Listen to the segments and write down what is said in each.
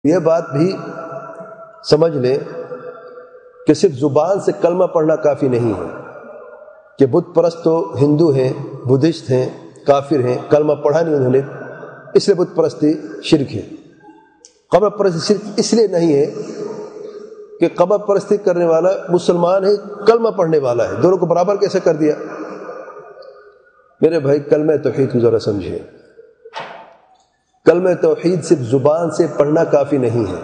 یہ بات بھی سمجھ لیں کہ صرف زبان سے کلمہ پڑھنا کافی نہیں ہے کہ بت پرست تو ہندو ہیں، بدھسٹ ہیں، کافر ہیں، کلمہ پڑھا نہیں انہوں نے، اس لیے بت پرستی شرک ہے۔ قبر پرستی شرک اس لیے نہیں ہے کہ قبر پرستی کرنے والا مسلمان ہے، کلمہ پڑھنے والا ہے، دونوں کو برابر کیسے کر دیا؟ میرے بھائی کلمہ توحید کو ذرا سمجھیں، کلمہ توحید صرف زبان سے پڑھنا کافی نہیں ہے۔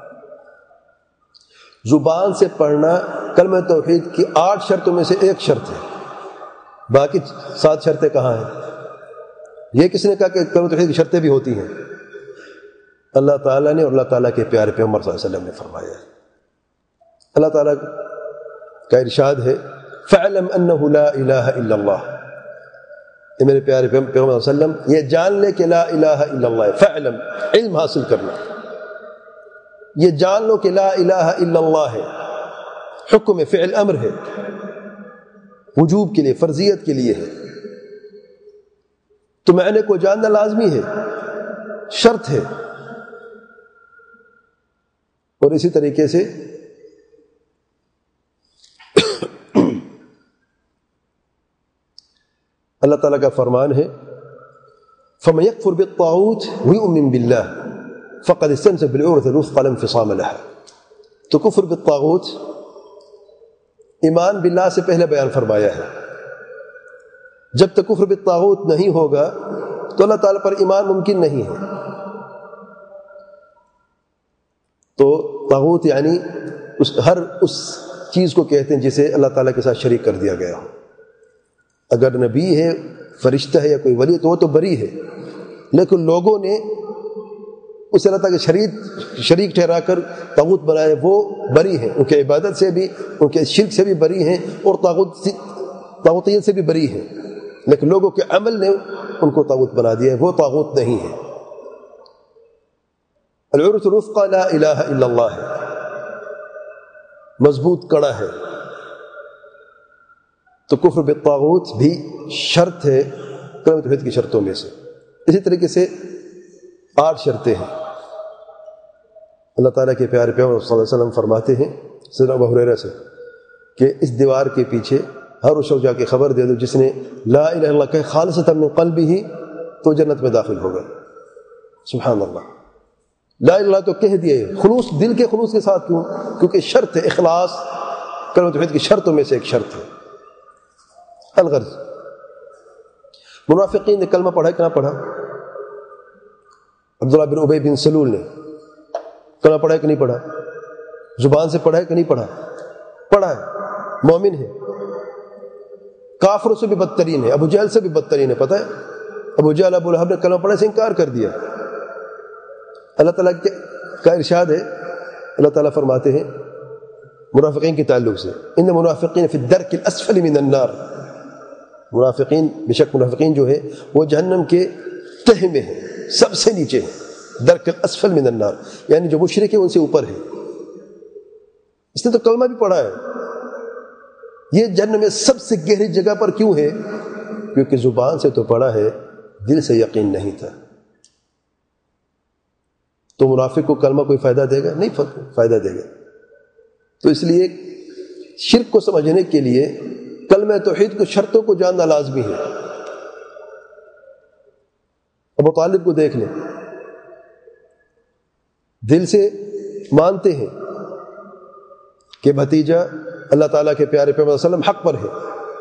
زبان سے پڑھنا کلمہ توحید کی 8 شرطوں میں سے ایک شرط ہے، باقی 7 شرطیں کہاں ہیں؟ یہ کس نے کہا کہ کلمہ توحید کی شرطیں بھی ہوتی ہیں؟ اللہ تعالیٰ نے اور اللہ تعالیٰ کے پیارے پیغمبر صلی اللہ علیہ وسلم نے فرمایا ہے۔ اللہ تعالیٰ کا ارشاد ہے فَاعْلَمْ أَنَّهُ لَا إِلَهَ إِلَّا اللَّهُ، یہ میرے پیارے پیغمبر صلی اللہ علیہ وسلم یہ جان لے کہ لا الہ الا اللہ ہے۔ فعلم، علم حاصل کرنا، یہ جان لو کہ لا الہ الا اللہ ہے، حکم ہے، فعل امر ہے، وجوب کے لیے، فرضیت کے لیے ہے، تو معنی کو جاننا لازمی ہے، شرط ہے۔ اور اسی طریقے سے اللہ تعالیٰ کا فرمان ہے فَمَن يَكْفُرْ بِالطَّاغُوتِ وَيُؤْمِن بِاللَّهِ فَقَدِ اسْتَمْسَكَ بِالْعُرْوَةِ الْوُثْقَىٰ لَا انفِصَامَ لَهَا۔ تو کفر بالطاغوت ایمان باللہ سے پہلے بیان فرمایا ہے۔ جب تک کفر بالطاغوت نہیں ہوگا تو اللہ تعالیٰ پر ایمان ممکن نہیں ہے۔ تو طاغوت یعنی ہر اس چیز کو کہتے ہیں جسے اللہ تعالیٰ کے ساتھ شریک کر دیا گیا ہو۔ اگر نبی ہے، فرشتہ ہے یا کوئی ولی تو وہ تو بری ہے، لیکن لوگوں نے اسے اللہ تعالیٰ کے شریک ٹھہرا کر طاغوت بنائے، وہ بری ہیں، ان کے عبادت سے بھی، ان کے شرک سے بھی بری ہیں، اور طاغوتیت سے بھی بری ہیں، لیکن لوگوں کے عمل نے ان کو طاغوت بنا دیا ہے، وہ طاغوت نہیں ہے۔ العروۃ الوثقیٰ لا الہ الا اللہ ہے، مضبوط کڑا ہے۔ تو کفر بالطاغوت بھی شرط ہے کلمہ توحید کی شرطوں میں سے۔ اسی طریقے سے 8 شرطیں ہیں۔ اللہ تعالیٰ کے پیارے پیغمبر صلی اللہ علیہ وسلم فرماتے ہیں سیدنا ابو ہریرہ سے کہ اس دیوار کے پیچھے ہر اس شخص جا کے خبر دے دو جس نے لا الہ الا اللہ کہے خالصۃ من قلبہ تو جنت میں داخل ہوگا۔ سبحان اللہ، لا الہ الا اللہ تو کہہ دیے، خلوص، دل کے خلوص کے ساتھ، کیوں؟ کیونکہ شرط ہے، اخلاص کلمہ توحید کی شرطوں میں سے ایک شرط ہے۔ الغرض، منافقین نے کلمہ پڑھا کہ نہ پڑھا؟ عبداللہ بن ابی بن سلول نے کلمہ پڑھا کہ نہیں پڑھا؟ زبان سے پڑھا ہے کہ نہیں پڑھا؟ پڑھا ہے، مومن ہے، کافروں سے بھی بدترین ہے، ابو جہل سے بھی بدترین ہے۔ پتہ ہے ابو جہل، ابو لہب نے کلمہ پڑھنے سے انکار کر دیا۔ اللہ تعالیٰ کا ارشاد ہے، اللہ تعالیٰ فرماتے ہیں منافقین کے تعلق سے ان منافقین فی الدرک الاسفل من النار، منافقین، بے شک منافقین جو ہے وہ جہنم کے تہہ میں ہے، سب سے نیچے ہے، درک الاسفل من النار، یعنی جو مشرک ہے ان سے اوپر ہے۔ اس نے تو کلمہ بھی پڑھا ہے، یہ جہنم میں سب سے گہری جگہ پر کیوں ہے؟ کیونکہ زبان سے تو پڑھا ہے، دل سے یقین نہیں تھا۔ تو منافق کو کلمہ کوئی فائدہ دے گا؟ نہیں فائدہ دے گا۔ تو اس لیے شرک کو سمجھنے کے لیے کلمہ توحید کو شرطوں کو جاننا لازمی ہے۔ ابو طالب کو دیکھ لیں، دل سے مانتے ہیں کہ بھتیجا اللہ تعالیٰ کے پیارے پیغمبر صلی اللہ علیہ وسلم حق پر ہے،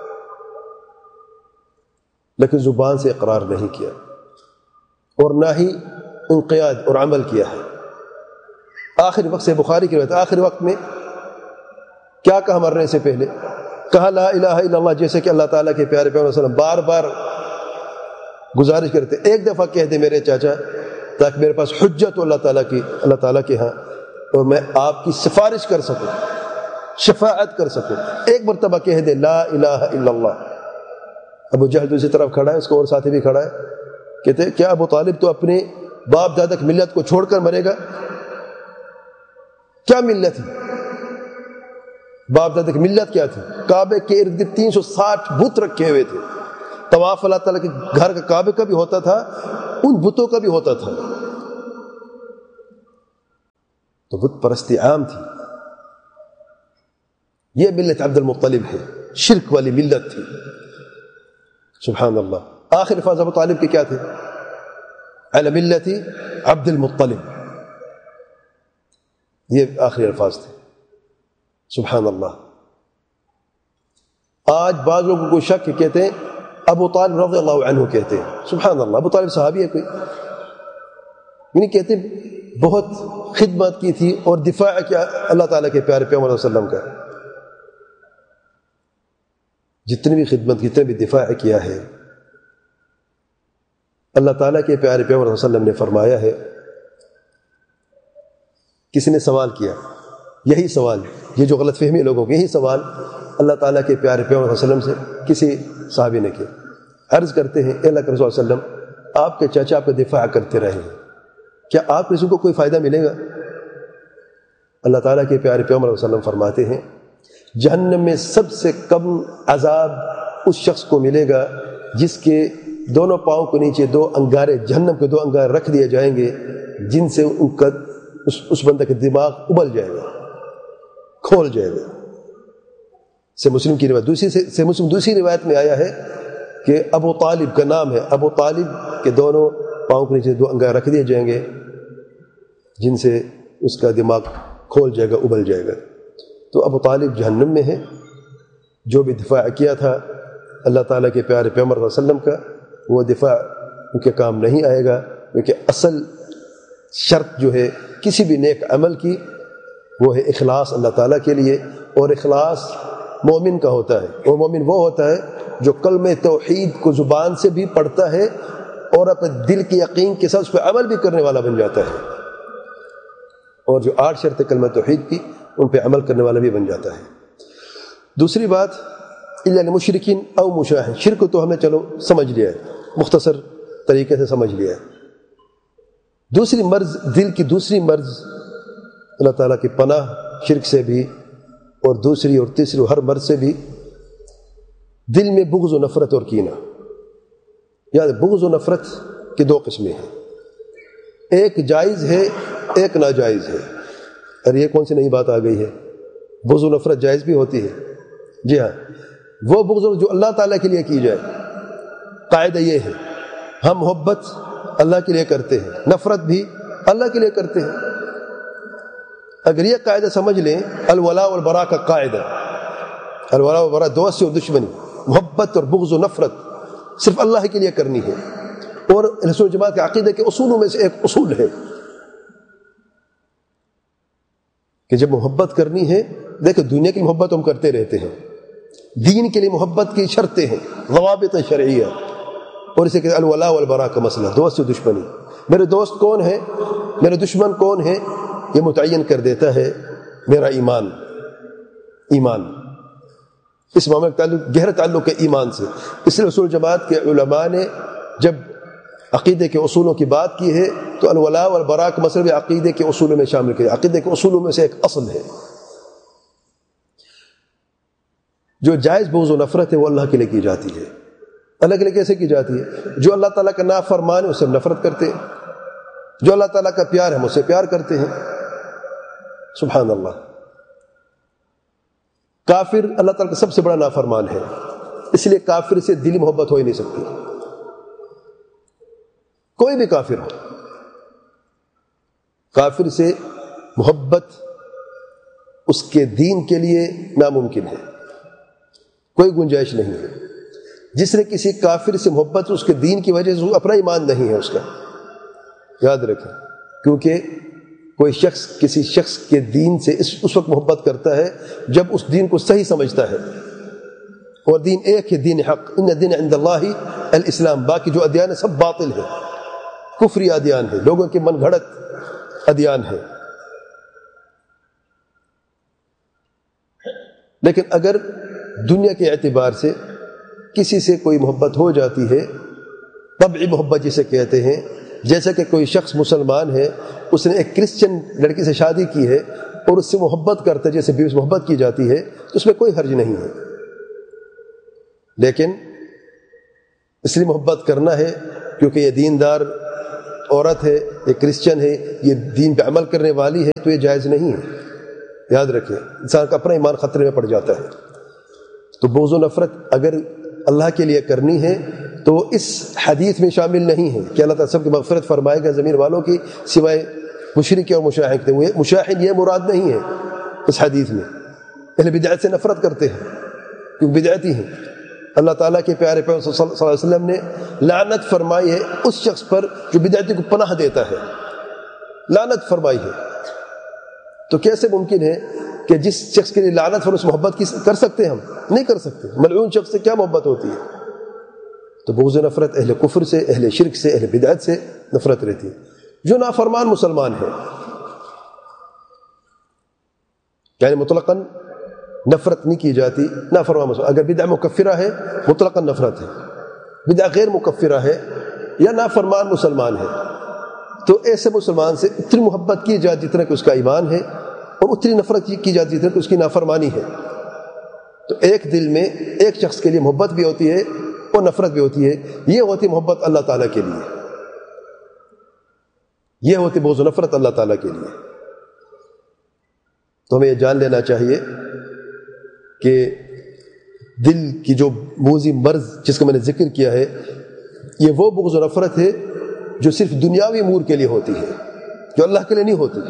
لیکن زبان سے اقرار نہیں کیا اور نہ ہی انقیاد اور عمل کیا ہے۔ آخری وقت سے بخاری کی روایت، آخری وقت میں کیا کہا مرنے سے پہلے؟ کہا لا الہ الا اللہ، جیسے کہ اللہ تعالیٰ کے پیارے پیغمبر صلی اللہ علیہ وسلم بار بار گزارش کرتے ایک دفعہ کہہ دے میرے چاچا، تاکہ میرے پاس حجت ہو اللہ تعالیٰ کے ہاں، اور میں آپ کی سفارش کر سکوں، شفاعت کر سکوں۔ ایک مرتبہ کہہ دے لا الہ الا اللہ۔ ابو جہل دوسری طرف کھڑا ہے، اس کو اور ساتھی بھی کھڑا ہے، کہتے کیا ابو طالب تو اپنے باپ دادا کی ملت کو چھوڑ کر مرے گا؟ کیا ملت تھی؟ باپ دادا کی ملت کیا تھی؟ کعبے کے ارد گرد 360 بت رکھے ہوئے تھے، طواف اللہ تعالیٰ کے گھر کا کعبے کا بھی ہوتا تھا، ان بتوں کا بھی ہوتا تھا۔ تو بت پرستی عام تھی. یہ ملت عبد المطلب ہے، شرک والی ملت تھی. سبحان اللہ. آخر الفاظ ابو طالب کے کیا تھے؟ علی ملت عبد المطلب. یہ آخری الفاظ تھے. سبحان اللہ. آج بعض لوگوں کو شک کہتے ہیں ابو طالب رضی اللہ عنہ کہتے ہیں. سبحان اللہ. ابو طالب صحابی ہے کوئی؟ یعنی کہتے ہیں بہت خدمت کی تھی اور دفاع کیا اللہ تعالیٰ کے پیارے پیغمبر صلی اللہ علیہ وسلم کا. جتنی بھی خدمت کی، جتنے بھی دفاع کیا ہے، اللہ تعالیٰ کے پیارے پیغمبر صلی اللہ علیہ وسلم نے فرمایا ہے. کسی نے سوال کیا، یہی سوال، یہ جو غلط فہمی لوگوں کی، یہی سوال اللہ تعالیٰ کے پیارے پیغمبر صلی اللہ علیہ وسلم سے کسی صحابی نے کیا. عرض کرتے ہیں اے اللہ کے رسول صلی اللہ علیہ وسلم، آپ کے چچا آپ کا دفاع کرتے رہے ہیں، کیا آپ کسی کو کوئی فائدہ ملے گا؟ اللہ تعالیٰ کے پیارے پیغمبر صلی اللہ علیہ وسلم فرماتے ہیں جہنم میں سب سے کم عذاب اس شخص کو ملے گا جس کے دونوں پاؤں کے نیچے دو انگارے، جہنم کے دو انگارے رکھ دیے جائیں گے، جن سے ان کا اس بندے کا دماغ ابل جائے گا، کھول جائے گا. سے مسلم کی روایت دوسری روایت میں آیا ہے کہ ابو طالب کا نام ہے، ابو طالب کے دونوں پاؤں کے نیچے دو انگارے رکھ دیے جائیں گے جن سے اس کا دماغ کھول جائے گا، ابل جائے گا. تو ابو طالب جہنم میں ہے. جو بھی دفاع کیا تھا اللہ تعالیٰ کے پیارے پیغمبر صلی اللہ علیہ وسلم کا، وہ دفاع ان کے کام نہیں آئے گا، کیونکہ اصل شرط جو ہے کسی بھی نیک عمل کی وہ ہے اخلاص اللہ تعالیٰ کے لیے. اور اخلاص مومن کا ہوتا ہے، اور مومن وہ ہوتا ہے جو کلمہ توحید کو زبان سے بھی پڑھتا ہے اور اپنے دل کے یقین کے ساتھ اس پہ عمل بھی کرنے والا بن جاتا ہے، اور جو 8 شرط کلمہ توحید کی ان پہ عمل کرنے والا بھی بن جاتا ہے. دوسری بات الا للمشرکین او مشاہد. شرک تو ہم نے چلو سمجھ لیا ہے، مختصر طریقے سے سمجھ لیا ہے. دوسری مرض، دل کی دوسری مرض، اللہ تعالیٰ کی پناہ شرک سے بھی، اور دوسری اور تیسری اور ہر مرض سے بھی، دل میں بغض و نفرت اور کینہ. یاد بغض و نفرت کی 2 قسمیں ہیں، ایک جائز ہے ایک ناجائز ہے. اور یہ کون سی نئی بات آ گئی ہے؟ بغض و نفرت جائز بھی ہوتی ہے. جی ہاں، وہ بغض جو اللہ تعالیٰ کے لیے کی جائے. قاعدہ یہ ہے ہم محبت اللہ کے لیے کرتے ہیں، نفرت بھی اللہ کے لیے کرتے ہیں. اگر یہ قاعدہ سمجھ لیں، الولاء والبراء کا قاعدہ، الولاء والبراء دوستی اور دشمنی، محبت اور بغض و نفرت صرف اللہ کے لیے کرنی ہے. اور رسول جماعت کے عقیدے کے اصولوں میں سے ایک اصول ہے کہ جب محبت کرنی ہے، دیکھو دنیا کی محبت ہم کرتے رہتے ہیں، دین کے لیے محبت کی شرطیں ہیں، ضوابط شرعیہ، اور اسے کہ الولاء والبراء کا مسئلہ، دوست و دشمنی. میرے دوست کون ہے، میرے دشمن کون ہے، یہ متعین کر دیتا ہے میرا ایمان. اس معاملے کا تعلق، گہرا تعلق ہے ایمان سے. اس لیے رسول جماعت کے علماء نے جب عقیدے کے اصولوں کی بات کی ہے تو الولاء والبراء کا مسئلہ بھی عقیدے کے اصولوں میں شامل کیا. عقیدے کے اصولوں میں سے ایک اصل ہے. جو جائز بغض و نفرت ہے وہ اللہ کے لیے کی جاتی ہے. اللہ کے لیے کیسے کی جاتی ہے؟ جو اللہ تعالیٰ کا نافرمان ہے اس سے نفرت کرتے ہیں، جو اللہ تعالیٰ کا پیار ہے ہم اس سے پیار کرتے ہیں. سبحان اللہ. کافر اللہ تعالیٰ کا سب سے بڑا نافرمان ہے، اس لیے کافر سے دلی محبت ہو ہی نہیں سکتی. کوئی بھی کافر ہو، کافر سے محبت اس کے دین کے لیے ناممکن ہے، کوئی گنجائش نہیں ہے. جس نے کسی کافر سے محبت اس کے دین کی وجہ سے اپنا ایمان نہیں ہے اس کا، یاد رکھیں. کیونکہ کوئی شخص کسی شخص کے دین سے اس وقت محبت کرتا ہے جب اس دین کو صحیح سمجھتا ہے، اور دین ایک ہے، دین حق. ان الدین عند اللہ الاسلام. باقی جو ادیان ہے سب باطل ہے، کفری ادیان ہے، لوگوں کے من گھڑت ادیان ہے. لیکن اگر دنیا کے اعتبار سے کسی سے کوئی محبت ہو جاتی ہے، طبعی محبت جسے کہتے ہیں، جیسا کہ کوئی شخص مسلمان ہے، اس نے ایک کرسچن لڑکی سے شادی کی ہے اور اس سے محبت کرتا ہے جیسے بیوی سے محبت کی جاتی ہے، تو اس میں کوئی حرج نہیں ہے. لیکن اس لیے محبت کرنا ہے کیونکہ یہ دیندار عورت ہے، یہ کرسچن ہے، یہ دین پہ عمل کرنے والی ہے، تو یہ جائز نہیں ہے. یاد رکھیں، انسان کا اپنا ایمان خطرے میں پڑ جاتا ہے. تو بغض و نفرت اگر اللہ کے لیے کرنی ہے تو اس حدیث میں شامل نہیں ہے کہ اللہ تعالیٰ سب کی مغفرت فرمائے گا زمین والوں کی سوائے مشرک اور مشاہد. مشاہد یہ مراد نہیں ہے اس حدیث میں. اہل بدعت سے نفرت کرتے ہیں کیونکہ بدعتی ہیں. اللہ تعالیٰ کے پیارے پیغمبر صلی اللہ علیہ وسلم نے لعنت فرمائی ہے اس شخص پر جو بدعتی کو پناہ دیتا ہے، لعنت فرمائی ہے. تو کیسے ممکن ہے کہ جس شخص کے لیے لعنت پر اس محبت کی کر سکتے ہیں؟ ہم نہیں کر سکتے. ملعون شخص سے کیا محبت ہوتی ہے؟ تو بغض نفرت اہل کفر سے، اہل شرک سے، اہل بدعت سے نفرت رہتی ہے. جو نافرمان مسلمان ہے یعنی مطلقاً نفرت نہیں کی جاتی. نافرمان مسلمان اگر بدعہ مکفرہ ہے مطلقاً نفرت ہے، بدعہ غیر مکفرہ ہے یا نافرمان مسلمان ہے تو ایسے مسلمان سے اتنی محبت کی جاتی جتنا کہ اس کا ایمان ہے، اور اتنی نفرت کی جاتی جتنا کہ اس کی نافرمانی ہے. تو ایک دل میں ایک شخص کے لیے محبت بھی ہوتی ہے اور نفرت بھی ہوتی ہے. یہ ہوتی محبت اللہ تعالیٰ کے لیے، یہ ہوتی بغض و نفرت اللہ تعالیٰ کے لیے. تو ہمیں یہ جان لینا چاہیے کہ دل کی جو موذی مرض جس کا میں نے ذکر کیا ہے، یہ وہ بغض و نفرت ہے جو صرف دنیاوی امور کے لیے ہوتی ہے، جو اللہ کے لیے نہیں ہوتی.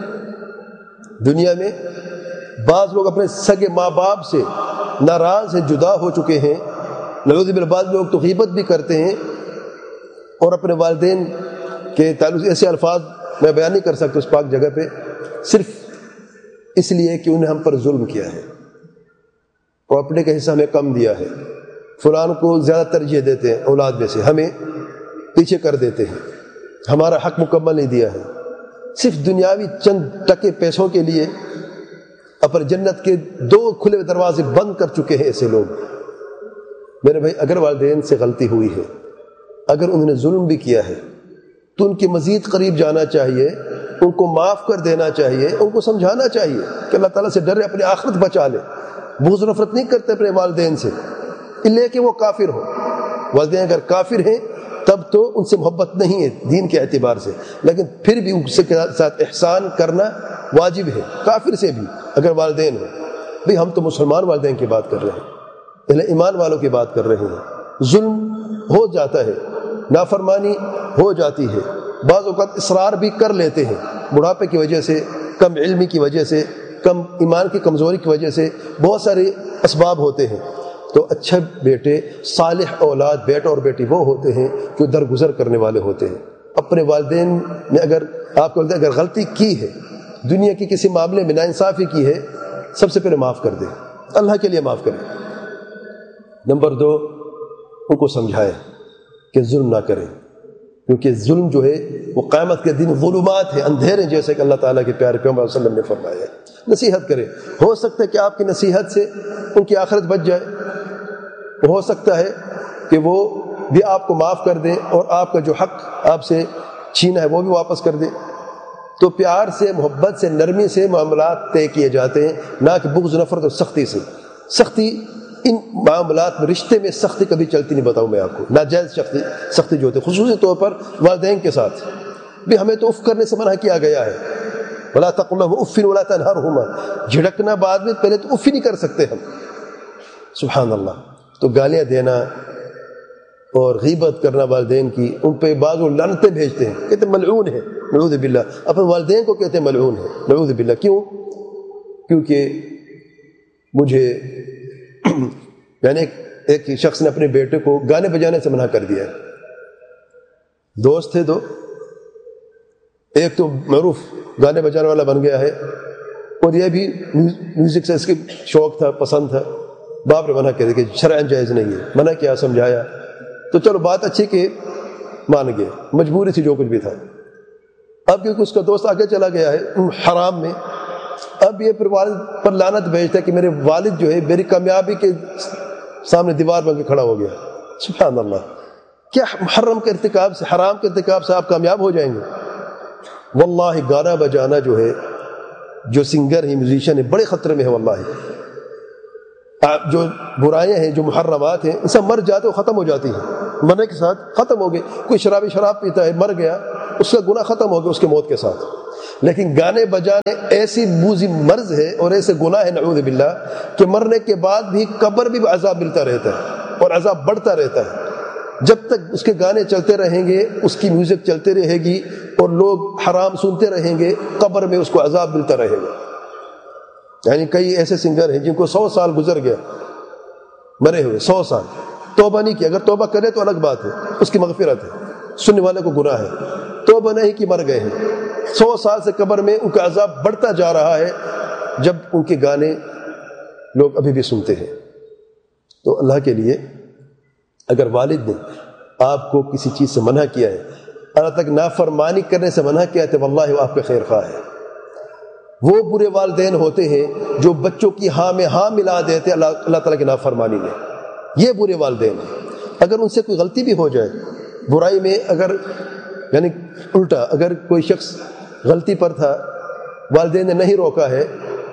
دنیا میں بعض لوگ اپنے سگے ماں باپ سے ناراض ہیں، جدا ہو چکے ہیں. نعوذ باللہ بعض لوگ تو غیبت بھی کرتے ہیں اور اپنے والدین کے تعلق ایسے الفاظ میں بیان نہیں کر سکتا اس پاک جگہ پہ، صرف اس لیے کہ انہیں ہم پر ظلم کیا ہے اور اپنے کا حصہ ہمیں کم دیا ہے. فلان کو زیادہ ترجیح دیتے ہیں اولاد میں سے، ہمیں پیچھے کر دیتے ہیں، ہمارا حق مکمل نہیں دیا ہے. صرف دنیاوی چند ٹکے پیسوں کے لیے اپنے جنت کے 2 کھلے دروازے بند کر چکے ہیں ایسے لوگ. میرے بھائی، اگر والدین سے غلطی ہوئی ہے، اگر انہوں نے ظلم بھی کیا ہے تو ان کے مزید قریب جانا چاہیے، ان کو معاف کر دینا چاہیے، ان کو سمجھانا چاہیے کہ اللہ تعالیٰ سے ڈرے، اپنی آخرت بچا لے. بغض و نفرت نہیں کرتے اپنے والدین سے اللہ کہ وہ کافر ہو. والدین اگر کافر ہیں تب تو ان سے محبت نہیں ہے دین کے اعتبار سے، لیکن پھر بھی ان کے ساتھ احسان کرنا واجب ہے، کافر سے بھی اگر والدین ہو. بھئی ہم تو مسلمان والدین کی بات کر رہے ہیں، اہل ایمان والوں کی بات کر رہے ہیں. ظلم ہو جاتا ہے، نافرمانی ہو جاتی ہے، بعض اوقات اصرار بھی کر لیتے ہیں بڑھاپے کی وجہ سے، کم علمی کی وجہ سے، کم ایمان کی کمزوری کی وجہ سے، بہت سارے اسباب ہوتے ہیں. تو اچھے بیٹے، صالح اولاد، بیٹا اور بیٹی وہ ہوتے ہیں جو درگزر کرنے والے ہوتے ہیں. اپنے والدین نے اگر آپ کو اگر غلطی کی ہے، دنیا کی کسی معاملے میں ناانصافی کی ہے، سب سے پہلے معاف کر دیں، اللہ کے لیے معاف کریں. نمبر 2، ان کو سمجھائیں کہ ظلم نہ کریں، کیونکہ ظلم جو ہے وہ قیامت کے دن ظلمات ہے، اندھیرے جیسے کہ اللہ تعالیٰ کے پیارے پیغمبر صلی اللہ علیہ وسلم نے فرمایا ہے. نصیحت کریں، ہو سکتا ہے کہ آپ کی نصیحت سے ان کی آخرت بچ جائے، ہو سکتا ہے کہ وہ بھی آپ کو معاف کر دیں اور آپ کا جو حق آپ سے چھینا ہے وہ بھی واپس کر دیں. تو پیار سے، محبت سے، نرمی سے معاملات طے کیے جاتے ہیں، نہ کہ بغض، نفرت اور سختی سے. سختی ان معاملات میں، رشتے میں سختی کبھی چلتی نہیں. بتاؤں میں آپ کو ناجائز سختی جو ہوتی ہے، خصوصی طور پر والدین کے ساتھ بھی ہمیں تو اف کرنے سے منع کیا گیا ہے. ولا تقل لهما اف ولا تنهرهما، جھڑکنا بعد میں، پہلے تو اف ہی نہیں کر سکتے ہم. سبحان اللہ. تو گالیاں دینا اور غیبت کرنا والدین کی، ان پہ بعض وہ لعنتیں بھیجتے ہیں، کہتے ہیں ملعون ہے، نعوذ باللہ. اپنے والدین کو کہتے ہیں ملعون ہے، نعوذ باللہ. کیوں؟ کیونکہ مجھے یعنی ایک شخص نے اپنے بیٹے کو گانے بجانے سے منع کر دیا. دوست تھے دو، ایک تو معروف گانے بجانے والا بن گیا ہے اور یہ بھی میوزک سے اس کے شوق تھا، پسند تھا. باپ نے منع کر دیا کہ شرعاً جائز نہیں ہے. منع کیا، سمجھایا، تو چلو بات اچھی کہ مان گئے، مجبوری تھی جو کچھ بھی تھا. اب کیونکہ اس کا دوست آگے چلا گیا ہے حرام میں، اب یہ پھر والد پر لعنت بھیجتا ہے کہ میرے والد جو ہے میری کامیابی کے سامنے دیوار بن کے کھڑا ہو گیا. سبحان اللہ. کیا محرم کے ارتکاب سے، حرام کے ارتکاب سے آپ کامیاب ہو جائیں گے؟ واللہ گانا بجانا جو ہے، جو سنگر ہے، میوزیشین ہے، بڑے خطرے میں ہے. واللہ جو برائیاں ہیں، جو محرمات ہیں، ان سب مر جاتے ہو، ختم ہو جاتی ہیں، مرنے کے ساتھ ختم ہو گئے. کوئی شرابی شراب پیتا ہے، مر گیا، اس کا گناہ ختم ہو گیا اس کے موت کے ساتھ. لیکن گانے بجانے ایسی بوزی مرض ہے اور ایسے گناہ ہے نعوذ باللہ کہ مرنے کے بعد بھی قبر بھی عذاب ملتا رہتا ہے اور عذاب بڑھتا رہتا ہے. جب تک اس کے گانے چلتے رہیں گے, اس کی میوزک چلتے رہے گی اور لوگ حرام سنتے رہیں گے, قبر میں اس کو عذاب ملتا رہے گا. یعنی کئی ایسے سنگر ہیں جن کو 100 سال گزر گیا مرے ہوئے, 100 سال توبہ نہیں کی. اگر توبہ کرے تو الگ بات ہے, اس کی مغفرت ہے, سننے والے کو گناہ ہے. توبہ نہیں کی مر گئے ہیں, 100 سال سے قبر میں ان کا عذاب بڑھتا جا رہا ہے جب ان کے گانے لوگ ابھی بھی سنتے ہیں. تو اللہ کے لیے اگر والد نے آپ کو کسی چیز سے منع کیا ہے, اللہ تک نافرمانی کرنے سے منع کیا ہے, تو واللہ وہ آپ کے خیر خواہ ہے. وہ برے والدین ہوتے ہیں جو بچوں کی ہاں میں ہاں ملا دیتے اللہ تعالیٰ کی نافرمانی میں. یہ برے والدین ہیں. اگر ان سے کوئی غلطی بھی ہو جائے برائی میں, اگر یعنی الٹا اگر کوئی شخص غلطی پر تھا, والدین نے نہیں روکا ہے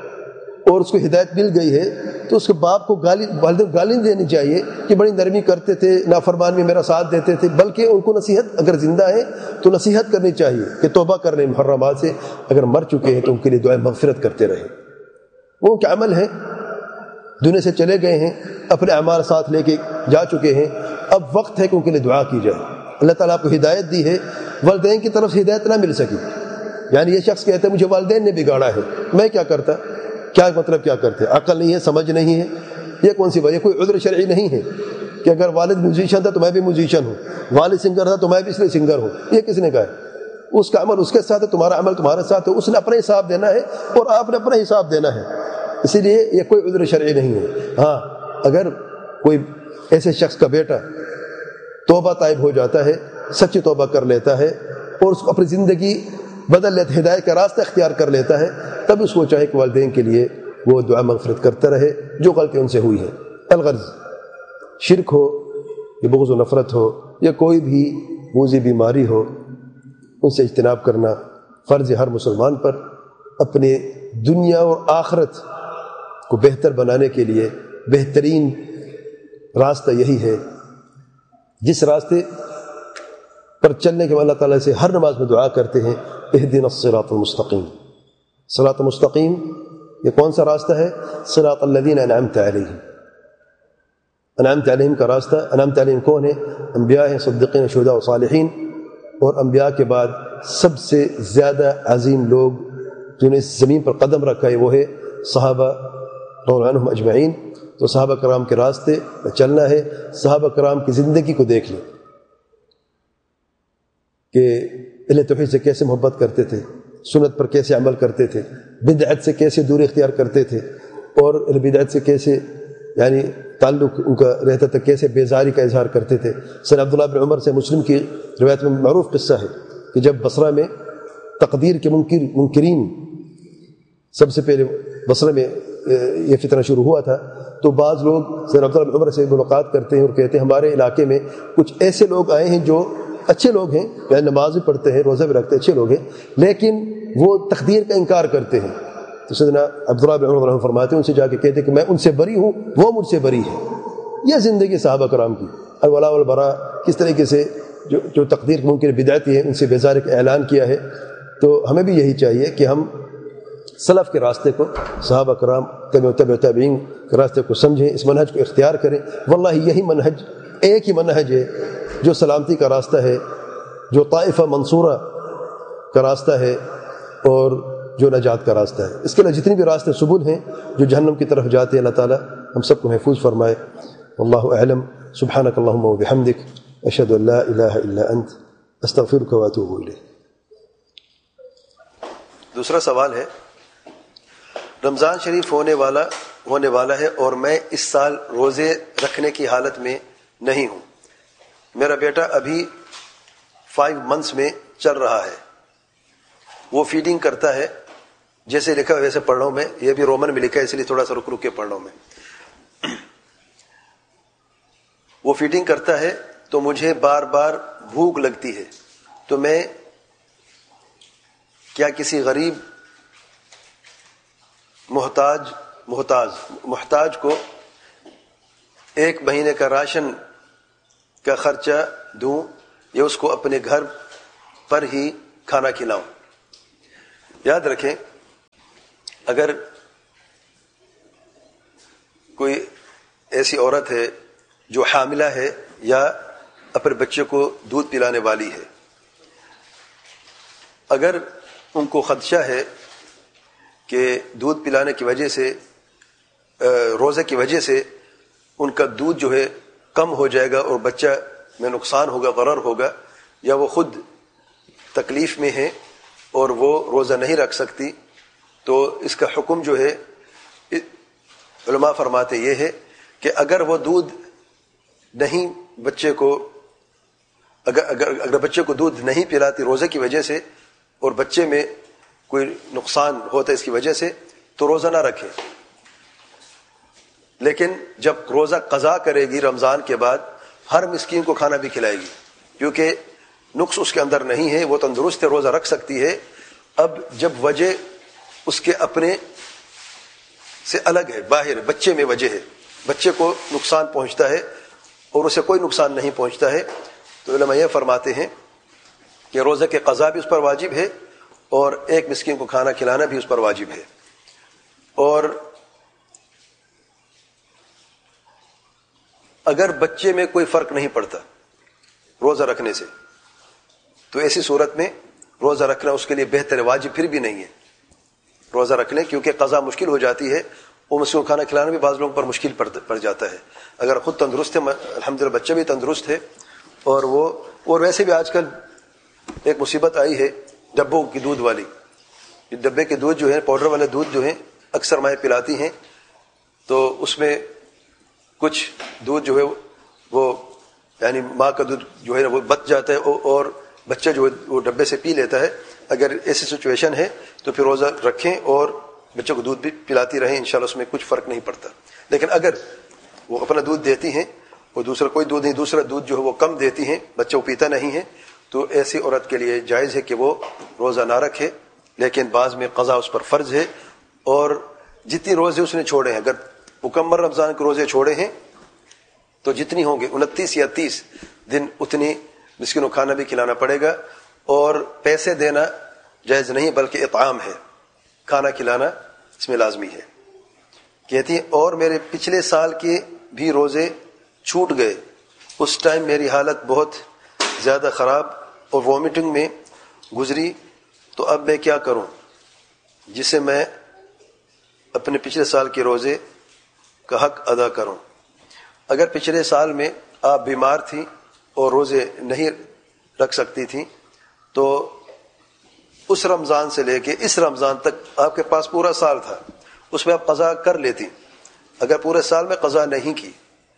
اور اس کو ہدایت مل گئی ہے, تو اس کے باپ کو والدین گالی نہیں دینی چاہیے کہ بڑی نرمی کرتے تھے, نافرمان میں میرا ساتھ دیتے تھے, بلکہ ان کو نصیحت, اگر زندہ ہے تو نصیحت کرنی چاہیے کہ توبہ کرنے محرمات سے. اگر مر چکے ہیں تو ان کے لیے دعائیں مغفرت کرتے رہیں. وہ کیا عمل ہے, دنیا سے چلے گئے ہیں, اپنے اعمال ساتھ لے کے جا چکے ہیں, اب وقت ہے کہ ان کے لیے دعا کی جائے. اللہ تعالیٰ آپ کو ہدایت دی ہے, والدین کی طرف سے ہدایت نہ مل سکی. یعنی یہ شخص کہتا ہے مجھے والدین نے بگاڑا ہے, میں کیا کرتا, کیا مطلب کیا کرتے, عقل نہیں ہے, سمجھ نہیں ہے, یہ کون سی بات, یہ کوئی عذر شرعی نہیں ہے کہ اگر والد میوزیشین تھا تو میں بھی میوزیشین ہوں, والد سنگر تھا تو میں بھی اس لیے سنگر ہوں. یہ کس نے کہا ہے؟ اس کا عمل اس کے ساتھ ہے, تمہارا عمل تمہارے ساتھ ہے. اس نے اپنا حساب دینا ہے اور آپ نے اپنا حساب دینا ہے. اسی لیے یہ کوئی عذر شرعی نہیں ہے. ہاں اگر کوئی ایسے شخص کا بیٹا توبہ طائب ہو جاتا ہے, سچی توبہ کر لیتا ہے اور اس کو اپنی زندگی بدل لیتا ہے, ہدایت کا راستہ اختیار کر لیتا ہے, تب اس کو چاہے کہ والدین کے لیے وہ دعا مغفرت کرتا رہے جو غلطی ان سے ہوئی ہے. الغرض شرک ہو یا بغض و نفرت ہو یا کوئی بھی موذی بیماری ہو, ان سے اجتناب کرنا فرض ہے ہر مسلمان پر. اپنے دنیا اور آخرت کو بہتر بنانے کے لیے بہترین راستہ یہی ہے, جس راستے پر چلنے کے بعد اللہ تعالیٰ سے ہر نماز میں دعا کرتے ہیں اہدنا الصراط المستقیم. صراط مستقیم یہ کون سا راستہ ہے؟ صراط الذین انعمت علیہم. انعمت علیہم کا راستہ, انعمت علیہم کون ہے؟ انبیاء ہیں, صدیقین, شہداء و صالحین. اور انبیاء کے بعد سب سے زیادہ عظیم لوگ جنہوں نے اس زمین پر قدم رکھا ہے وہ ہے صحابہ رضی اللہ عنہم اجمعین. تو صحابہ کرام کے راستے میں چلنا ہے. صحابہ کرام کی زندگی کو دیکھ لیں کہ اہل توحید سے کیسے محبت کرتے تھے, سنت پر کیسے عمل کرتے تھے, بدعت سے کیسے دوری اختیار کرتے تھے, اور اہل بدعت سے کیسے یعنی تعلق ان کا رہتا تھا, کیسے بیزاری کا اظہار کرتے تھے. سید عبداللہ بن عمر سے مسلم کی روایت میں معروف قصہ ہے کہ جب بصرہ میں تقدیر کے منکرین سب سے پہلے بصرہ میں یہ فتنہ شروع ہوا تھا, تو بعض لوگ سید عبداللہ بن عمر سے ملاقات کرتے ہیں اور کہتے ہیں ہمارے علاقے میں کچھ ایسے لوگ آئے ہیں جو اچھے لوگ ہیں, یعنی نماز بھی پڑھتے ہیں, روزہ بھی رکھتے ہیں, اچھے لوگ ہیں, لیکن وہ تقدیر کا انکار کرتے ہیں. تو سیدنا عبداللہ بن عمر فرماتے ہیں ان سے جا کے کہتے ہیں کہ میں ان سے بری ہوں, وہ مجھ سے بری ہے. یہ زندگی صحابہ کرام کی الولاء والبراء, کس طریقے سے جو تقدیر ممکن بدعتی ہیں ان سے بیزاری کا اعلان کیا ہے. تو ہمیں بھی یہی چاہیے کہ ہم سلف کے راستے کو, صحابہ کرام تبع تابعین کے راستے کو سمجھیں, اس منہج کو اختیار کریں. واللہ یہی منہج, ایک ہی منہج ہے جو سلامتی کا راستہ ہے, جو طائفہ منصورہ کا راستہ ہے اور جو نجات کا راستہ ہے. اس کے علاوہ جتنی بھی راستے سبل ہیں جو جہنم کی طرف جاتے ہیں, اللہ تعالی ہم سب کو محفوظ فرمائے. واللہ اعلم. سبحانک اللہم و بحمدک, اشہد ان لا الہ الا انت, استغفرک و اتوب الیک. دوسرا سوال ہے, رمضان شریف ہونے والا ہے اور میں اس سال روزے رکھنے کی حالت میں نہیں ہوں. میرا بیٹا ابھی 5 months میں چل رہا ہے. وہ فیڈنگ کرتا ہے, جیسے لکھا ہے ویسے پڑھ رہا ہوں میں, یہ بھی رومن میں لکھا ہے اس لیے تھوڑا سا رک کے پڑھ رہا ہوں میں. وہ فیڈنگ کرتا ہے تو مجھے بار بار بھوک لگتی ہے, تو میں کیا کسی غریب محتاج کو 1 مہینے کا راشن کا خرچہ دوں یا اس کو اپنے گھر پر ہی کھانا کھلاؤں. یاد رکھیں اگر کوئی ایسی عورت ہے جو حاملہ ہے یا اپنے بچے کو دودھ پلانے والی ہے، اگر ان کو خدشہ ہے کہ دودھ پلانے کی وجہ سے روزے کی وجہ سے ان کا دودھ جو ہے کم ہو جائے گا اور بچہ میں نقصان ہوگا، ضرر ہوگا، یا وہ خود تکلیف میں ہے اور وہ روزہ نہیں رکھ سکتی، تو اس کا حکم جو ہے علماء فرماتے یہ ہے کہ اگر وہ دودھ نہیں بچے کو اگر بچے کو دودھ نہیں پلاتی روزے کی وجہ سے اور بچے میں کوئی نقصان ہوتا ہے اس کی وجہ سے، تو روزہ نہ رکھے. لیکن جب روزہ قضا کرے گی رمضان کے بعد ہر مسکین کو کھانا بھی کھلائے گی، کیونکہ نقص اس کے اندر نہیں ہے، وہ تندرست ہے، روزہ رکھ سکتی ہے. اب جب وجہ اس کے اپنے سے الگ ہے، باہر ہے، بچے میں وجہ ہے، بچے کو نقصان پہنچتا ہے اور اسے کوئی نقصان نہیں پہنچتا ہے، تو علماء یہ فرماتے ہیں کہ روزہ کے قضا بھی اس پر واجب ہے اور ایک مسکین کو کھانا کھلانا بھی اس پر واجب ہے. اور اگر بچے میں کوئی فرق نہیں پڑتا روزہ رکھنے سے، تو ایسی صورت میں روزہ رکھنا اس کے لیے بہتر ہے، واجب پھر بھی نہیں ہے. روزہ رکھ لیں کیونکہ قضا مشکل ہو جاتی ہے، وہ مسکین کو کھانا کھلانا بھی بعض لوگوں پر مشکل پڑ جاتا ہے. اگر خود تندرست ہے، الحمدللہ بچہ بھی تندرست ہے، اور ویسے بھی آج کل ایک مصیبت آئی ہے ڈبوں کی دودھ والی. یہ ڈبے کے دودھ جو ہے، پاؤڈر والے دودھ جو ہیں، اکثر مائیں پلاتی ہیں، تو اس میں کچھ دودھ جو ہے وہ یعنی ماں کا دودھ جو ہے وہ بچ جاتا ہے اور بچہ جو ہے وہ ڈبے سے پی لیتا ہے. اگر ایسی سچویشن ہے تو پھر روزہ رکھیں اور بچوں کو دودھ بھی پلاتی رہیں، انشاءاللہ اس میں کچھ فرق نہیں پڑتا. لیکن اگر وہ اپنا دودھ دیتی ہیں اور دوسرا کوئی دودھ نہیں، دوسرا دودھ جو ہے وہ کم دیتی ہیں، بچہ وہ پیتا نہیں ہے، تو ایسی عورت کے لیے جائز ہے کہ وہ روزہ نہ رکھے. لیکن بعض میں قضا اس پر فرض ہے، اور جتنی روزے اس نے چھوڑے ہیں، اگر مکمل رمضان کے روزے چھوڑے ہیں تو جتنی ہوں گے 29 یا 30 دن اتنی مسکین کو کھانا بھی کھلانا پڑے گا. اور پیسے دینا جائز نہیں بلکہ اطعام ہے، کھانا کھلانا اس میں لازمی ہے. کہتی ہیں اور میرے پچھلے سال کے بھی روزے چھوٹ گئے، اس ٹائم میری حالت بہت زیادہ خراب اور وومٹنگ میں گزری، تو اب میں کیا کروں جس سے میں اپنے پچھلے سال کے روزے کا حق ادا کروں؟ اگر پچھلے سال میں آپ بیمار تھیں اور روزے نہیں رکھ سکتی تھیں، تو اس رمضان سے لے کے اس رمضان تک آپ کے پاس پورا سال تھا، اس میں آپ قضا کر لیتی. اگر پورے سال میں قضا نہیں کی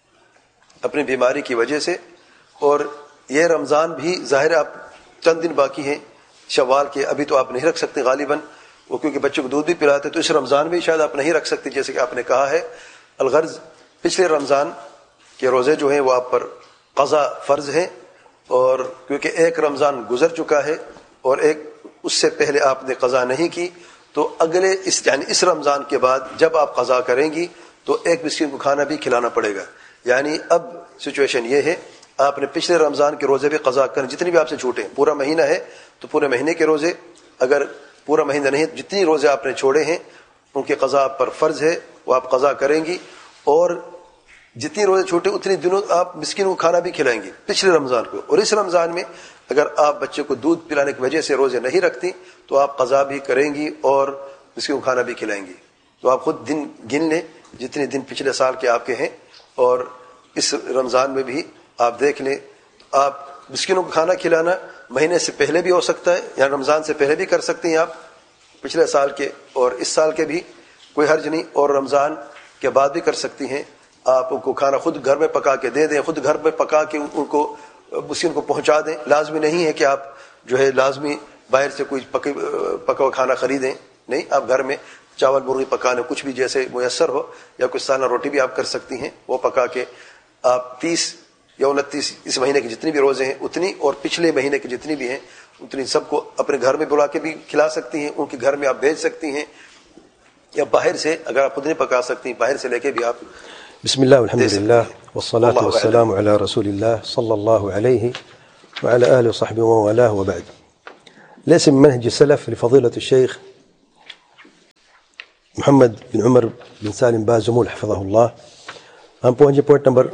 اپنی بیماری کی وجہ سے، اور یہ رمضان بھی ظاہر آپ چند دن باقی ہیں شوال کے، ابھی تو آپ نہیں رکھ سکتے غالباً، وہ کیونکہ بچوں کو دودھ بھی پلاتے، تو اس رمضان میں شاید آپ نہیں رکھ سکتے جیسے کہ آپ نے کہا ہے. الغرض پچھلے رمضان کے روزے جو ہیں وہ آپ پر قضا فرض ہیں، اور کیونکہ ایک رمضان گزر چکا ہے اور ایک اس سے پہلے آپ نے قضا نہیں کی، تو اگلے یعنی اس رمضان کے بعد جب آپ قضا کریں گی تو ایک مسکین کو کھانا بھی کھلانا پڑے گا. یعنی اب سچویشن یہ ہے آپ نے پچھلے رمضان کے روزے بھی قضا کریں، جتنی بھی آپ سے چھوٹے، پورا مہینہ ہے تو پورے مہینے کے روزے، اگر پورا مہینہ نہیں جتنی روزے آپ نے چھوڑے ہیں ان کے قضا آپ پر فرض ہے، وہ آپ قضا کریں گی. اور جتنی روزے چھوٹے اتنی دنوں آپ مسکین کو کھانا بھی کھلائیں گی پچھلے رمضان کو. اور اس رمضان میں اگر آپ بچے کو دودھ پلانے کی وجہ سے روزے نہیں رکھتی تو آپ قضا بھی کریں گی اور مسکین کو کھانا بھی کھلائیں گی. تو آپ خود دن گن لیں جتنے دن پچھلے سال کے آپ کے ہیں، اور اس رمضان میں بھی آپ دیکھ لیں. آپ مسکینوں کو کھانا کھلانا مہینے سے پہلے بھی ہو سکتا ہے، یا رمضان سے پہلے بھی کر سکتے ہیں آپ، پچھلے سال کے اور اس سال کے بھی کوئی حرج نہیں، اور رمضان کے بعد بھی کر سکتی ہیں. آپ ان کو کھانا خود گھر میں پکا کے دے دیں، خود گھر میں پکا کے ان کو مسکین کو پہنچا دیں. لازمی نہیں ہے کہ آپ جو ہے لازمی باہر سے کوئی پکا ہوا کھانا خریدیں، نہیں، آپ گھر میں چاول مرغی پکانے کچھ بھی جیسے میسر ہو، یا کچھ سالہ روٹی بھی آپ کر سکتی ہیں، وہ پکا کے آپ 30 یا 29 اس مہینے کے جتنی بھی روزے ہیں اتنی، اور پچھلے مہینے کے جتنی بھی ہیں اتنی سب کو اپنے گھر میں بلا کے بھی کھلا سکتی ہیں، ان کے گھر میں آپ بھیج سکتی ہیں، یا باہر سے اگر آپ خود نہیں پکا سکتی ہیں باہر سے لے کے بھی آپ. بسم الله والحمد لله والصلاة والسلام على رسول الله صلى الله عليه وعلى آله وصحبه ومن والاه وبعد. ليس من منهج السلف لفضيلة الشيخ محمد بن عمر بن سالم بازمول حفظہ اللہ. ہم پہنچے پوائنٹ نمبر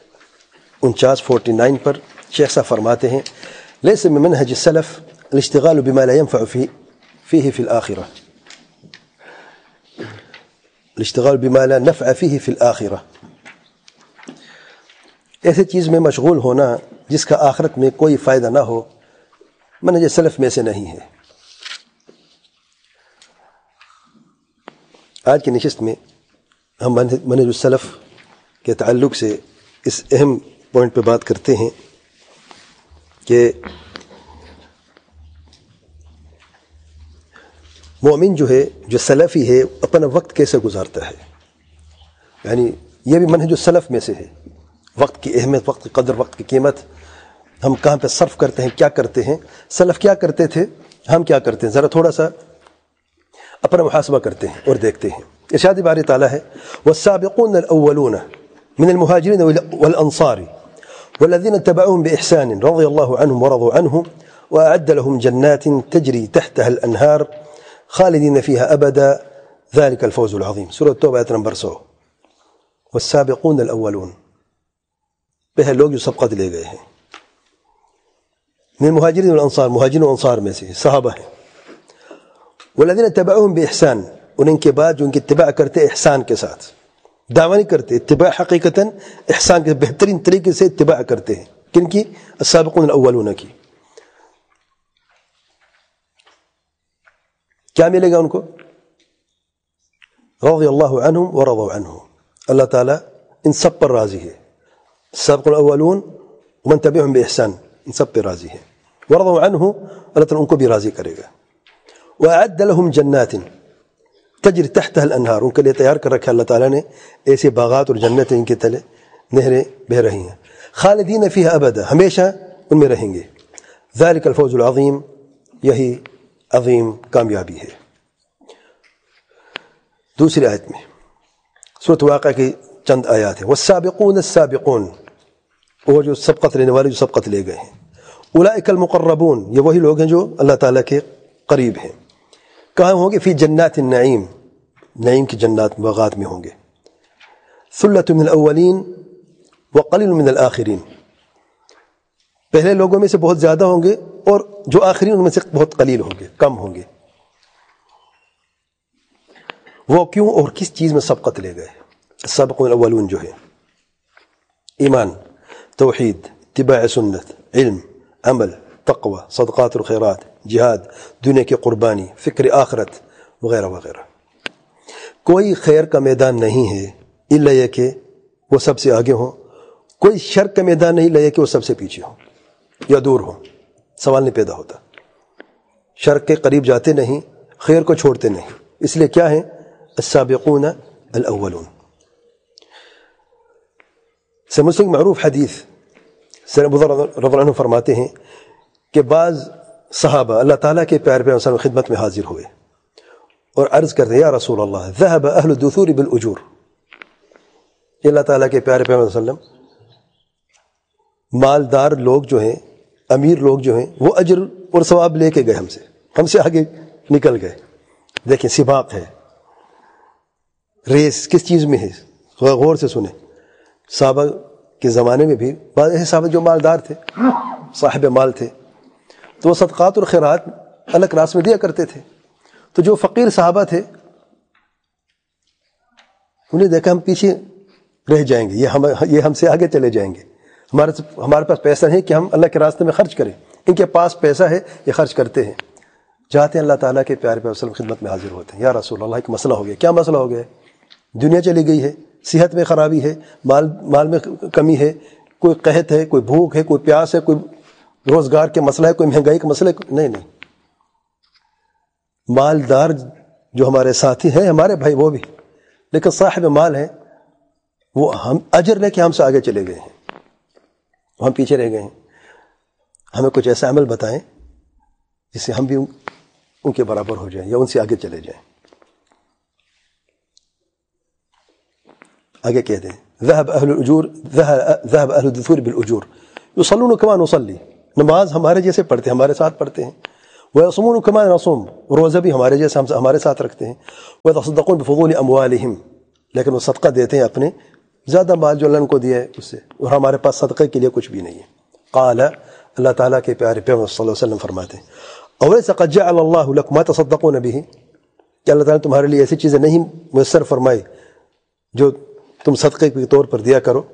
49 پر. شیخ صاحب فرماتے ہیں ليس من منهج السلف الاشتغال بما لا ينفع فيه في الآخرة. الاشتغال بما لا نفع فيه في الآخرة. ایسی چیز میں مشغول ہونا جس کا آخرت میں کوئی فائدہ نہ ہو منہج سلف میں سے نہیں ہے. آج کی نشست میں ہم منہج السلف کے تعلق سے اس اہم پوائنٹ پہ بات کرتے ہیں کہ مومن جو ہے، جو سلفی ہے، اپنا وقت کیسے گزارتا ہے. یعنی یہ بھی منہج السلف میں سے ہے. وقت کی اہمیت، وقت کی قدر، وقت کی قیمت، ہم کہاں پہ صرف کرتے ہیں، کیا کرتے ہیں. سلف کیا کرتے تھے، ہم کیا کرتے ہیں، ذرا تھوڑا سا اپنا محاسبہ کرتے ہیں اور دیکھتے ہیں. ارشاد باری تعالیٰ ہے والسابقون الاولون من المهاجرين والانصار والذين اتبعوهم باحسان رضي الله عنهم ورضوا عنه واعد لهم جنات تجري تحتها الانهار خالدين فيها ابدا ذلك الفوز العظيم. سورة توبہ آیت نمبر 100. والسابقون الاولون، پہلے لوگ جو سبقت لے گئے ہیں، من المهاجرين والانصار، مہاجرین و انصار میں سے صحابہ ہیں. والذین اتبعوهم باحسان، ان کے بعد جو ان کی اتباع کرتے احسان کے ساتھ، دعویٰ نہیں کرتے، اتباع حقیقتاً احسان کے بہترین طریقے سے اتباع کرتے ہیں. کن کی؟ السابقون الاولون کی. کیا ملے گا ان کو؟ رضی اللہ عنہم ورضوا عنہ، اللہ تعالیٰ ان سب پر راضی ہے. السابقون الاولون ومن تبعهم باحسان، ان سب پہ راضی ہے. ورضوا عنہ، اللہ تعالیٰ ان کو بھی راضی کرے گا. وأعد لهم جنات تجري تحتها الانہار، ان کے لیے تیار کر رکھا اللہ تعالیٰ نے ایسے باغات اور جنتیں، ان کے تلے نہریں بہ رہی ہیں. خالدین فیہا ابدا، ہمیشہ ان میں رہیں گے. ذلک الفوز العظیم، یہی عظیم کامیابی ہے. دوسری آیت میں سورۃ واقعہ کی چند آیات ہیں. والسابقون السابقون، اور جو سبقت لینے والے جو سبقت لے گئے ہیں. اولئک المقربون، یہ وہی لوگ ہیں جو اللہ تعالیٰ کے قریب ہیں. کہاں ہوں گے؟ فی جنات النعیم، نعیم کی جنات باغات میں ہوں گے. ثلۃ من الاولین وقلیل من الآخرین، پہلے لوگوں میں سے بہت زیادہ ہوں گے اور جو آخرین ان میں سے بہت قلیل ہوں گے، کم ہوں گے. وہ کیوں اور کس چیز میں سبقت لے گئے؟ السابقون الاولون جو ہے ایمان، توحید، اتباع سنت، علم، عمل، تقوی، صدقات اور خیرات، جہاد، دنیا کی قربانی، فکر آخرت وغیرہ وغیرہ. کوئی خیر کا میدان نہیں ہے الا یہ کہ وہ سب سے آگے ہوں، کوئی شر کا میدان نہیں الا یہ کہ وہ سب سے پیچھے ہوں یا دور ہوں. سوال نہیں پیدا ہوتا. شر کے قریب جاتے نہیں، خیر کو چھوڑتے نہیں. اس لیے کیا ہیں؟ السابقون الاولون. سے مسلم معروف حدیث سر ابو ذر رضی اللہ عنہ فرماتے ہیں کہ بعض صحابہ اللہ تعالیٰ کے پیارے پیغمبر صلی اللہ علیہ وسلم خدمت میں حاضر ہوئے اور عرض کرتے یا رسول اللہ ذهب اہل الدثور بالاجور. یہ اللہ تعالیٰ کے پیارے پیغمبر صلی اللہ علیہ وسلم، مالدار لوگ جو ہیں، امیر لوگ جو ہیں، وہ اجر اور ثواب لے کے گئے، ہم سے آگے نکل گئے. دیکھیں سباق ہے، ریس کس چیز میں ہے؟ غور سے سنیں. صحابہ کے زمانے میں بھی بعض ایسے صحابہ جو مالدار تھے، صاحب مال تھے، تو وہ صدقات اور خیرات الگ راس میں دیا کرتے تھے. تو جو فقیر صحابہ تھے انہیں دیکھا ہم پیچھے رہ جائیں گے، یہ ہم سے آگے چلے جائیں گے، ہمارے پاس پیسہ نہیں کہ ہم اللہ کے راستے میں خرچ کریں، ان کے پاس پیسہ ہے، یہ خرچ کرتے ہیں. جاتے ہیں اللہ تعالیٰ کے پیارے پیغمبر صلی اللہ علیہ وسلم خدمت میں حاضر ہوتے ہیں. یا رسول اللہ ایک مسئلہ ہو گیا. کیا مسئلہ ہو گیا؟ دنیا چلی گئی ہے، صحت میں خرابی ہے، مال میں کمی ہے، کوئی قحط ہے، کوئی بھوک ہے، کوئی پیاس ہے، کوئی روزگار کے مسئلہ ہے، کوئی مہنگائی کا مسئلہ ہے. نہیں، مالدار جو ہمارے ساتھی ہیں، ہمارے بھائی وہ بھی، لیکن صاحب مال ہیں، وہ ہم اجر لے کے ہم سے آگے چلے گئے ہیں، ہم پیچھے رہ گئے ہیں. ہمیں کچھ ایسا عمل بتائیں جس سے ہم بھی ان کے برابر ہو جائیں یا ان سے آگے چلے جائیں. آگے کہتے ہیں ذهب اهل الدثور بالاجور يصلون كما نصلي، نماز ہمارے جیسے پڑھتے ہیں، ہمارے ساتھ پڑھتے ہیں. وَيَصُومُونَ كَمَا نَصُومُ، روزہ بھی ہمارے جیسے ہمارے ساتھ رکھتے ہیں. وَيَتَصَدَّقُونَ بِفُضُولِ أَمْوَالِهِمْ، لیکن وہ صدقہ دیتے ہیں اپنے زیادہ مال جو اللہ نے کو دیا ہے اس سے، اور ہمارے پاس صدقے کے لیے کچھ بھی نہیں ہے. قال، اللہ تعالیٰ کے پیارے پیغمبر صلی اللہ علیہ وسلم فرماتے ہیں أَوَلَيْسَ قَدْ جَعَلَ اللَّهُ لَكُمْ مَا تَصَدَّقُونَ بِهِ، کہ اللہ تعالیٰ نے تمہارے لیے ایسی چیزیں نہیں میسر فرمائی جو تم صدقے کے طور پر دیا کرو.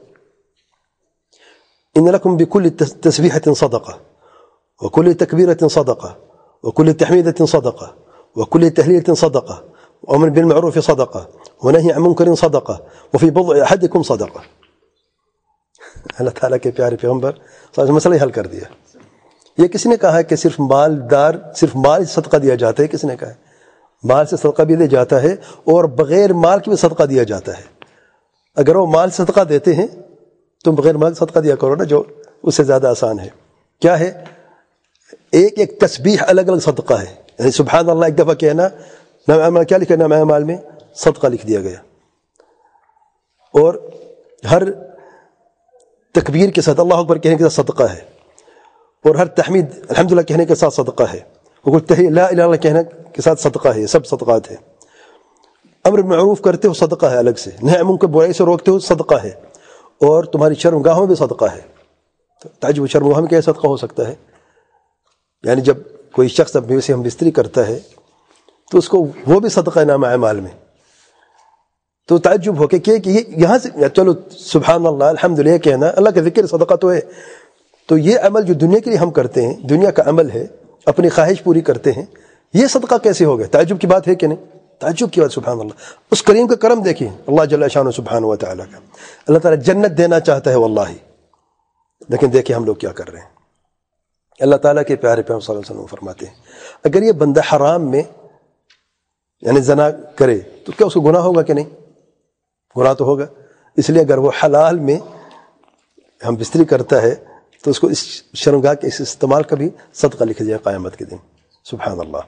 إِنَّ لَكُمْ بِكُلِّ تَسْبِيحَةٍ صَدَقَةٍ وَكُلِّ تَكْبِيرَةٍ صَدَقَةٍ وَكُلِّ تَحْمِيدَةٍ صَدَقَةٍ وَكُلِّ تَهْلِيلَةٍ صَدَقَةٍ وَأَمْرٍ بِالْمَعْرُوفِ صَدَقَةٍ وَنَهْيٍ عَنْ مُنكَرٍ صَدَقَةٍ وَفِي بِضْعِ أَحَدِكُمْ صَدَقَةٍ. اللہ تعالیٰ کے پیارے پیغمبر مسئلہ حل کر دیا. یہ کس نے کہا ہے کہ صرف مال سے صدقہ دیا جاتا ہے؟ کس نے کہا ہے؟ مال سے صدقہ بھی دیا جاتا ہے اور بغیر مال کے بھی صدقہ دیا جاتا ہے. اگر وہ مال سے صدقہ دیتے ہیں تم بغیر مال صدقہ دیا کرو نا، جو اس سے زیادہ آسان ہے. کیا ہے؟ ایک تسبیح الگ الگ صدقہ ہے. یعنی سبحان اللہ ایک دفعہ کہنا، کیا لکھا نام اعمال میں؟ صدقہ لکھ دیا گیا. اور ہر تکبیر کے ساتھ اللہ اکبر کہنے کے ساتھ صدقہ ہے، اور ہر تحمید الحمدللہ کہنے کے ساتھ صدقہ ہے، اور لا الہ الا اللہ کہنے کے ساتھ صدقہ ہے. سب صدقات ہیں. امر معروف کرتے ہو صدقہ ہے الگ سے، نہی عن منکر برائی سے روکتے ہو صدقہ ہے، اور تمہاری شرمگاہوں میں بھی صدقہ ہے. تعجب، شرمگاہ میں کیا صدقہ ہو سکتا ہے؟ یعنی جب کوئی شخص اب سے ہم بستری کرتا ہے تو اس کو وہ بھی صدقہ نام اعمال میں. تو تعجب ہو کہ یہاں سے چلو سبحان اللہ الحمدللہ کہنا اللہ کا ذکر صدقہ تو ہے، تو یہ عمل جو دنیا کے لیے ہم کرتے ہیں، دنیا کا عمل ہے، اپنی خواہش پوری کرتے ہیں، یہ صدقہ کیسے ہو گیا؟ تعجب کی بات ہے کہ نہیں؟ تعجب کی بات. سبحان اللہ. اس کریم کا کرم دیکھیں اللہ جل شانہ سبحانہ و تعالیٰ کا. اللہ تعالیٰ جنت دینا چاہتا ہے واللہ، لیکن دیکھیں ہم لوگ کیا کر رہے ہیں. اللہ تعالیٰ کے پیارے پیغمبر صلی اللہ علیہ وسلم فرماتے ہیں اگر یہ بندہ حرام میں یعنی زنا کرے تو کیا اس کو گناہ ہوگا کہ نہیں؟ گناہ تو ہوگا. اس لیے اگر وہ حلال میں ہم بستری کرتا ہے تو اس کو اس شرمگاہ کے اس استعمال کا بھی صدقہ لکھ جائے قیامت کے دن. سبحان اللہ.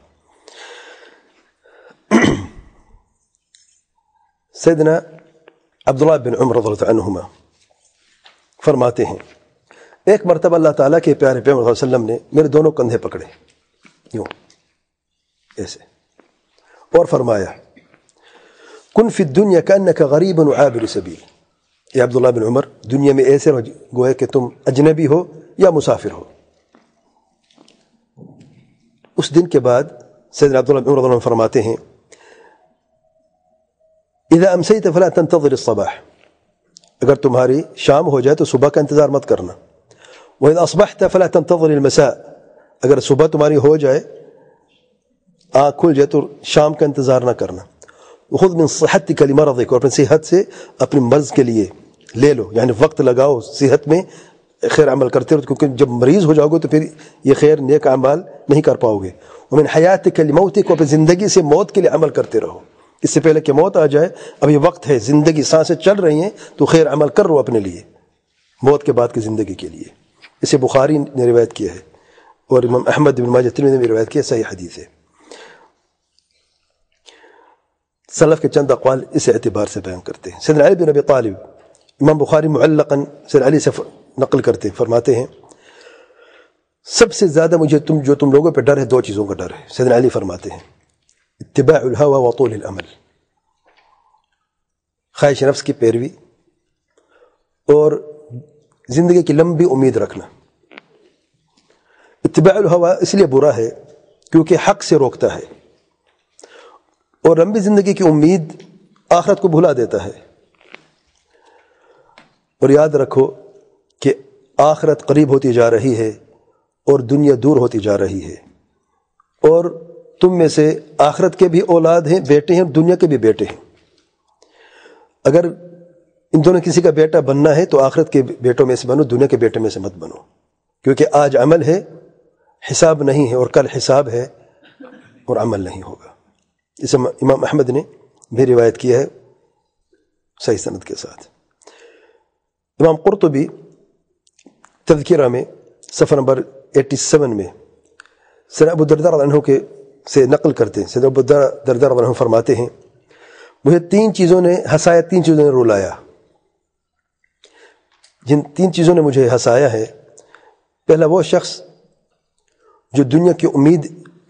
سیدنا عبداللہ بن عمر رضی اللہ عنہما فرماتے ہیں ایک مرتبہ اللہ تعالیٰ کے پیارے پیغمبر صلی اللہ علیہ وسلم نے میرے دونوں کندھے پکڑے یوں ایسے اور فرمایا کن فی الدنیا کأنک غریب عابر سبیل. اے عبداللہ بن عمر، دنیا میں ایسے گوئے کہ تم اجنبی ہو یا مسافر ہو. اس دن کے بعد سیدنا عبداللہ بن عمر رضی اللہ عنہ فرماتے ہیں اذا امسیت فلا تنتظر الصباح، اگر تمہاری شام ہو جائے تو صبح کا انتظار مت کرنا. وَإِذَا أَصْبَحْتَ فَلَا تَنْتَظِرِ الْمَسَاءَ، اگر صبح تمہاری ہو جائے، آنکھ کھل جائے تو شام کا انتظار نہ کرنا. وَخُذْ مِنْ صِحَتِكَ لِمَرَضِكَ، اور اپنی صحت سے اپنی مرض کے لیے لے لو، یعنی وقت لگاؤ صحت میں خیر عمل کرتے رہو، کیونکہ جب مریض ہو جاؤ گے تو پھر یہ خیر نیک اعمال نہیں کر پاؤ گے. وَمِنْ حَيَاتِكَ لِمَوْتِكَ، اور اپنی زندگی سے موت کے لیے عمل کرتے رہو، اس سے پہلے کہ موت آ جائے. اب یہ وقت ہے، زندگی سانسیں چل رہی ہیں تو خیر عمل کر رہو اپنے لیے موت کے بعد کی زندگی کے لیے. اسے بخاری نے روایت کیا ہے اور امام احمد بن ماجہ ترمذی نے بھی روایت کیا، صحیح حدیث ہے. سلف کے چند اقوال اس اعتبار سے بیان کرتے ہیں. سیدنا علی بن ابی طالب، امام بخاری معلقاً سیدنا علی سے نقل کرتے ہیں، فرماتے ہیں سب سے زیادہ مجھے تم لوگوں پہ ڈر ہے، دو چیزوں کا ڈر ہے. سیدنا علی فرماتے ہیں اتباع الہوى وطول الامل، خواہش نفس کی پیروی اور زندگی کی لمبی امید رکھنا. اتباع الہوى اس لیے برا ہے کیونکہ حق سے روکتا ہے، اور لمبی زندگی کی امید آخرت کو بھلا دیتا ہے. اور یاد رکھو کہ آخرت قریب ہوتی جا رہی ہے اور دنیا دور ہوتی جا رہی ہے، اور تم میں سے آخرت کے بھی اولاد ہیں، بیٹے ہیں، دنیا کے بھی بیٹے ہیں. اگر ان دونوں کسی کا بیٹا بننا ہے تو آخرت کے بیٹوں میں سے بنو، دنیا کے بیٹے میں سے مت بنو، کیونکہ آج عمل ہے، حساب نہیں ہے، اور کل حساب ہے اور عمل نہیں ہوگا. اسے امام احمد نے بھی روایت کیا ہے صحیح سند کے ساتھ. امام قرطبی تذکرہ میں صفحہ نمبر 87 میں سیدنا ابو الدرداء رضی اللہ عنہ سے نقل کرتے ہیں. سیدنا ابو الدرداء رضی اللہ عنہ فرماتے ہیں مجھے تین چیزوں نے ہنسایا، تین چیزوں نے رلایا. جن تین چیزوں نے مجھے ہنسایا ہے، پہلا وہ شخص جو دنیا کی امید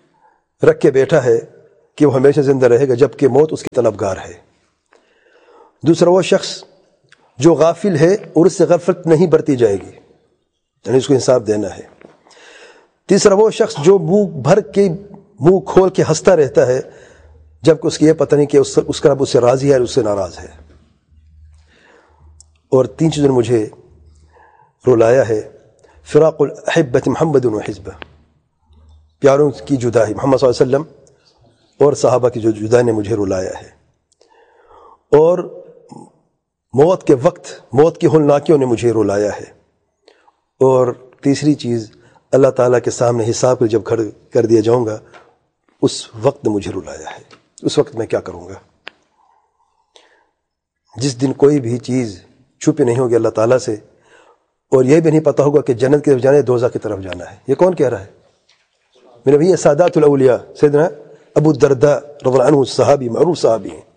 رکھ کے بیٹھا ہے کہ وہ ہمیشہ زندہ رہے گا جبکہ موت اس کی طلبگار ہے۔ دوسرا وہ شخص جو غافل ہے اور اس سے غفلت نہیں برتی جائے گی، یعنی اس کو حساب دینا ہے۔ تیسرا وہ شخص جو منہ کھول کے ہنستا رہتا ہے جبکہ اس کی یہ پتہ نہیں کہ اس کا رب اس سے راضی ہے اور اس سے ناراض ہے۔ اور تین چیزوں نے مجھے رلایا ہے، فراق الاحبۃ محمد و حزبہ، پیاروں کی جدائی، محمد صلی اللہ علیہ وسلم اور صحابہ کی جو جدائی نے مجھے رلایا ہے، اور موت کے وقت موت کی ہولناکیوں نے مجھے رلایا ہے، اور تیسری چیز اللہ تعالیٰ کے سامنے حساب کو جب کھڑا کر دیا جاؤں گا اس وقت نے مجھے رلایا ہے۔ اس وقت میں کیا کروں گا؟ جس دن کوئی بھی چیز چھپی نہیں ہوگی اللہ تعالیٰ سے، اور یہ بھی نہیں پتہ ہوگا کہ جنت کی طرف جانا ہے دوزخ کی طرف جانا ہے۔ یہ کون کہہ رہا ہے؟ میرے بھائی سادات الاولیاء سیدنا ابو الدرداء رضی اللہ عنہ صحابی، معروف صحابی ہیں،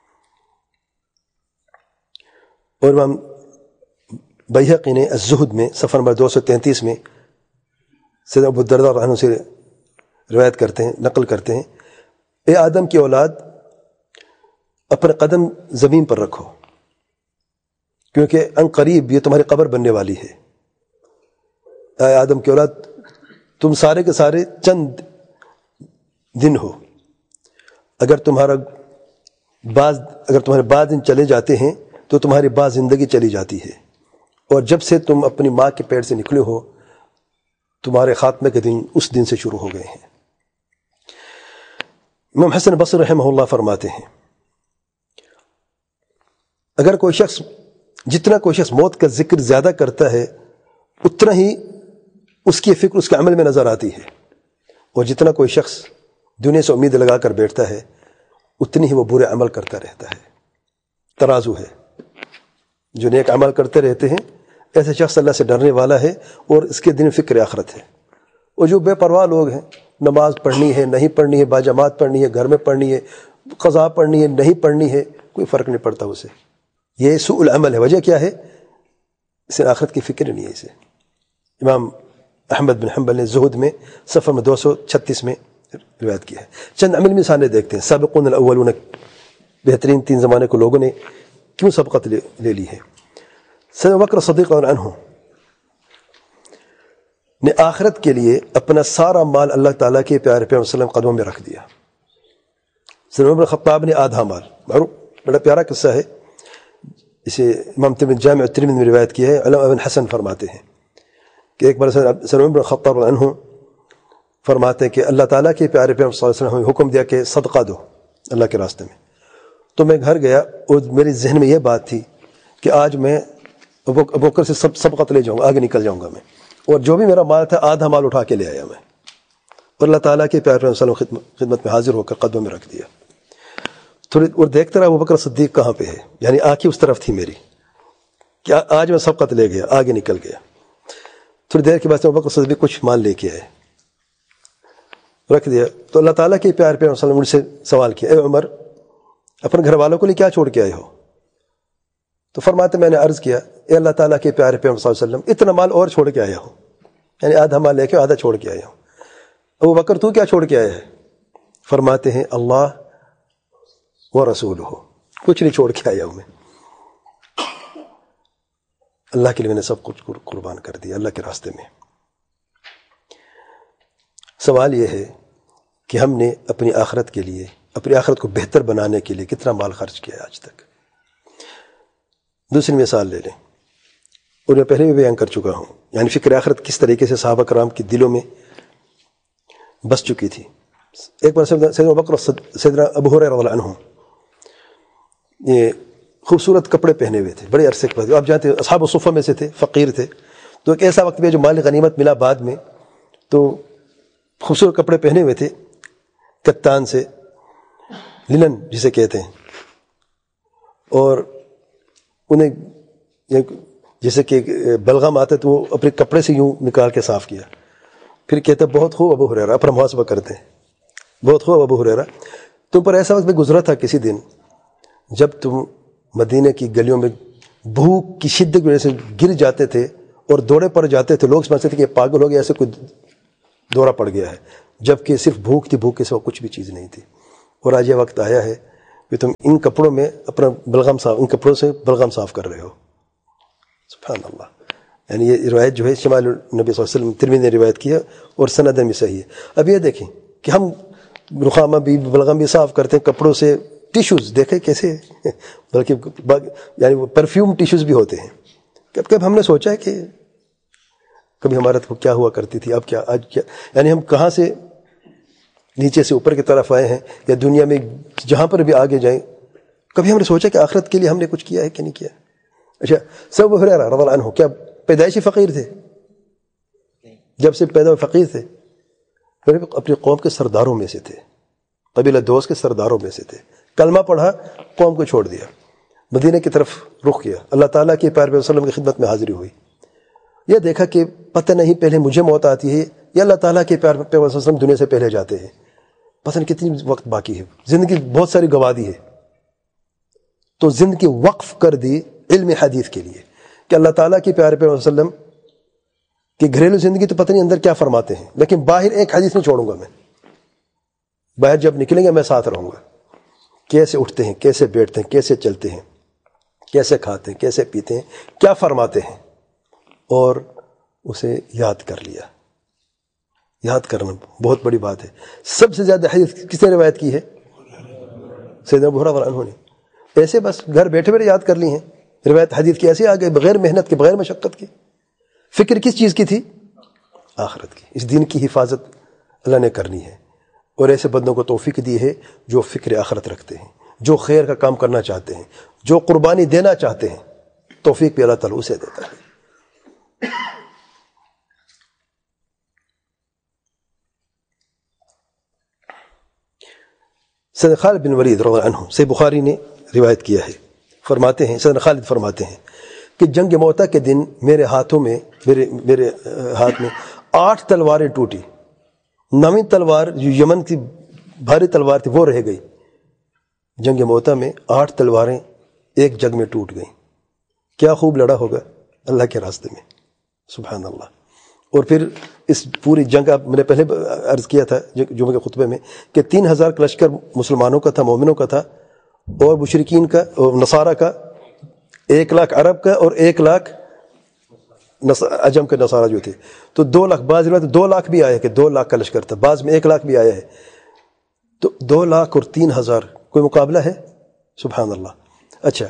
اور امام بیہقی نے الزہد میں صفحہ نمبر 233 میں سیدنا ابو الدرداء رضی اللہ عنہ سے روایت کرتے ہیں، نقل کرتے ہیں، اے آدم کی اولاد اپنے قدم زمین پر رکھو کیونکہ ان قریب یہ تمہاری قبر بننے والی ہے۔ اے آدم کی اولاد تم سارے کے سارے چند دن ہو، اگر تمہارے بعض دن چلے جاتے ہیں تو تمہاری بعض زندگی چلی جاتی ہے، اور جب سے تم اپنی ماں کے پیٹ سے نکلے ہو تمہارے خاتمے کے دن اس دن سے شروع ہو گئے ہیں۔ امام حسن بصری رحمہ اللہ فرماتے ہیں اگر جتنا کوئی شخص موت کا ذکر زیادہ کرتا ہے اتنا ہی اس کی فکر اس کے عمل میں نظر آتی ہے، اور جتنا کوئی شخص دنیا سے امید لگا کر بیٹھتا ہے اتنی ہی وہ برے عمل کرتا رہتا ہے۔ ترازو ہے، جو نیک عمل کرتے رہتے ہیں ایسے شخص اللہ سے ڈرنے والا ہے اور اس کے دن فکر آخرت ہے، اور جو بے پرواہ لوگ ہیں، نماز پڑھنی ہے نہیں پڑھنی ہے، باجماعت پڑھنی ہے گھر میں پڑھنی ہے، قضا پڑھنی ہے نہیں پڑھنی ہے، کوئی فرق نہیں پڑتا اسے، یہ سوء العمل ہے۔ وجہ کیا ہے؟ اسے آخرت کی فکر نہیں ہے اسے۔ امام احمد بن حنبل نے زہد میں صفحہ میں 236 میں روایت کیا ہے۔ چند عملی مثالیں دیکھتے ہیں۔ سابقون الاولون، بہترین 3 زمانے کو لوگوں نے کیوں سبقت لے لی ہے؟ سیدنا بکر صدیق رضی اللہ عنہ نے آخرت کے لیے اپنا سارا مال اللہ تعالیٰ کے پیارے پیغمبر صلی اللہ علیہ وسلم قدموں میں رکھ دیا۔ سیدنا عمر بن خطاب نے آدھا مال، معروف بڑا پیارا قصہ ہے، اسے امام ترمذی جامع الترمذی میں روایت کیا ہے۔ علامہ ابن حسن فرماتے ہیں کہ ایک بار سیدنا عمر بن خطاب رضی اللہ عنہ فرماتے ہیں کہ اللہ تعالیٰ کے پیارے پیغمبر صلی اللہ علیہ وسلم نے حکم دیا کہ صدقہ دو اللہ کے راستے میں، تو میں گھر گیا اور میرے ذہن میں یہ بات تھی کہ آج میں ابو بکر سے سبقت لے جاؤں گا، آگے نکل جاؤں گا میں، اور جو بھی میرا مال تھا آدھا مال اٹھا کے لے آیا میں، اور اللہ تعالیٰ کے پیارے پیغمبر صلی اللہ علیہ وسلم خدمت میں حاضر ہو کر قدموں میں رکھ دیا۔ تھوڑی اور دیکھتے رہا ابو بکر صدیق کہاں پہ ہے، یعنی آنکھیں اس طرف تھی میری کہ آج میں سبقت لے گیا، آگے نکل گیا۔ تھوڑی دیر کے بعد ابو بکر صدیق کچھ مال لے کے آئے، رکھ دیا، تو اللہ تعالیٰ کے پیارے پیغمبر صلی اللہ علیہ وسلم مجھ سے سوال کیا، اے عمر اپنے گھر والوں کے لیے کیا چھوڑ کے آئے ہو؟ تو فرماتے میں نے عرض کیا، اے اللہ تعالیٰ کے پیارے پیغمبر صلی اللہ علیہ وسلم اتنا مال اور چھوڑ کے آیا ہوں، یعنی آدھا مال لے کے آدھا چھوڑ کے آیا ہوں۔ ابو بکر تو کیا چھوڑ کے آیا ہے؟ فرماتے ہیں اللہ و رسولہ، کچھ نہیں چھوڑ کے آیا ہوں میں، اللہ کے لیے میں نے سب کچھ قربان کر دیا اللہ کے راستے میں۔ سوال یہ ہے کہ ہم نے اپنی آخرت کے لیے، اپنی آخرت کو بہتر بنانے کے لیے کتنا مال خرچ کیا ہے آج تک؟ دوسری مثال لے لیں، اور میں پہلے بھی بیان کر چکا ہوں، یعنی فکر آخرت کس طریقے سے صحابہ کرام کے دلوں میں بس چکی تھی۔ ایک بار سیدنا بکر سیدنا ابو ہریرہ رضی اللہ عنہ یہ خوبصورت کپڑے پہنے ہوئے تھے بڑے عرصے کے بعد، آپ جانتے ہیں اصحاب الصفہ میں سے تھے، فقیر تھے، تو ایک ایسا وقت بھی جو مال غنیمت ملا بعد میں، تو خوبصورت کپڑے پہنے ہوئے تھے کتان سے، لنن جسے کہتے ہیں، اور انہیں جیسے کہ بلغم آتا ہے تو وہ اپنے کپڑے سے یوں نکال کے صاف کیا، پھر کہتا بہت خوب ابو ہریرہ، اپنا محاسبہ کرتے ہیں، بہت خوب ابو ہریرہ، تم پر ایسا وقت بھی گزرا تھا کسی دن جب تم مدینہ کی گلیوں میں بھوک کی شدت کی وجہ سے گر جاتے تھے اور دوڑے پڑ جاتے تھے، لوگ سمجھتے تھے کہ یہ پاگل ہو گیا، ایسے کوئی دورہ پڑ گیا ہے، جبکہ صرف بھوک تھی، بھوک کے سوا کچھ بھی چیز نہیں تھی. اور آج یہ وقت آیا ہے کہ تم ان کپڑوں میں اپنا بلغم صاف، ان کپڑوں سے بلغم صاف کر رہے ہو. سبحان اللہ. یعنی یہ روایت جو ہے شمال النبی صلی اللہ علیہ وسلم ترمذی نے روایت کیا اور سند بھی صحیح ہے. اب یہ دیکھیں کہ ہم رخامہ بھی بلغم بھی صاف کرتے ہیں کپڑوں سے. ٹیشوز دیکھیں کیسے بلکہ یعنی وہ پرفیوم ٹیشوز بھی ہوتے ہیں. کب کب ہم نے سوچا ہے کہ کبھی ہمارا تو کیا ہوا کرتی تھی، اب کیا، آج کیا، یعنی ہم کہاں سے نیچے سے اوپر کی طرف آئے ہیں، یا دنیا میں جہاں پر بھی آگے جائیں. کبھی ہم نے سوچا کہ آخرت کے لیے ہم نے کچھ کیا ہے کہ نہیں کیا. اچھا، سب ہریرہ رضی اللہ عنہ کیا پیدائشی فقیر تھے؟ جب سے پیدا ہوئے فقیر تھے. پھر اپنی قوم کے سرداروں میں سے تھے، قبیلہ دوست کے سرداروں میں سے تھے. کلمہ پڑھا، قوم کو چھوڑ دیا، مدینہ کی طرف رخ کیا، اللہ تعالیٰ کے پیارے پیغمبر صلی اللہ علیہ وسلم کی خدمت میں حاضری ہوئی. یہ دیکھا کہ پتہ نہیں پہلے مجھے موت آتی ہے یا اللہ تعالیٰ کے پیارے پیغمبر صلی اللہ علیہ وسلم دنیا سے پہلے جاتے ہیں. پتہ نہیں کتنی وقت باقی ہے، زندگی بہت ساری گوا دی ہے. تو زندگی وقف کر دی علم حدیث کے لیے کہ اللہ تعالیٰ کے پیارے پیغمبر صلی اللہ علیہ وسلم کی گھریلو زندگی تو پتہ نہیں اندر کیا فرماتے ہیں، لیکن باہر ایک حدیث نہیں چھوڑوں گا میں. باہر جب نکلیں گے میں ساتھ رہوں گا. کیسے اٹھتے ہیں، کیسے بیٹھتے ہیں، کیسے چلتے ہیں، کیسے کھاتے ہیں، کیسے پیتے ہیں، کیا فرماتے ہیں. اور اسے یاد کر لیا. یاد کرنا بہت بڑی بات ہے. سب سے زیادہ حدیث کس نے روایت کی ہے؟ سیدنا ابو ہریرہ رضی اللہ عنہ نے. ایسے بس گھر بیٹھے بیٹھے یاد کر لی ہیں. روایت حدیث کی ایسے آ گئے، بغیر محنت کے، بغیر مشقت کے. فکر کس چیز کی تھی؟ آخرت کی. اس دین کی حفاظت اللہ نے کرنی ہے. اور ایسے بندوں کو توفیق دی ہے جو فکر آخرت رکھتے ہیں، جو خیر کا کام کرنا چاہتے ہیں، جو قربانی دینا چاہتے ہیں. توفیق بھی اللہ تعالیٰ اسے دیتا ہے. سیدنا خالد بن ولید رضی اللہ عنہ سے بخاری نے روایت کیا ہے. فرماتے ہیں، سیدنا خالد فرماتے ہیں کہ جنگ موتا کے دن میرے ہاتھوں میں، میرے ہاتھ میں 8 تلواریں ٹوٹی. 9ویں تلوار جو یمن کی بھاری تلوار تھی وہ رہ گئی. جنگ موتا میں 8 تلواریں ایک جنگ میں ٹوٹ گئیں. کیا خوب لڑا ہوگا اللہ کے راستے میں. سبحان اللہ. اور پھر اس پوری جنگ، اب میں نے پہلے عرض کیا تھا جمعہ کے خطبے میں کہ 3000 کا لشکر مسلمانوں کا تھا، مومنوں کا تھا، اور مشرکین کا اور نصارہ کا 1 لاکھ عرب کا اور 1 لاکھ عجم کے نصارہ جو تھے. تو 2 لاکھ، بعض روایت 2 لاکھ بھی آیا کہ 2 لاکھ کا لشکر تھا، بعض میں 1 لاکھ بھی آیا ہے. تو 2 لاکھ اور 3000 کوئی مقابلہ ہے؟ سبحان اللہ. اچھا،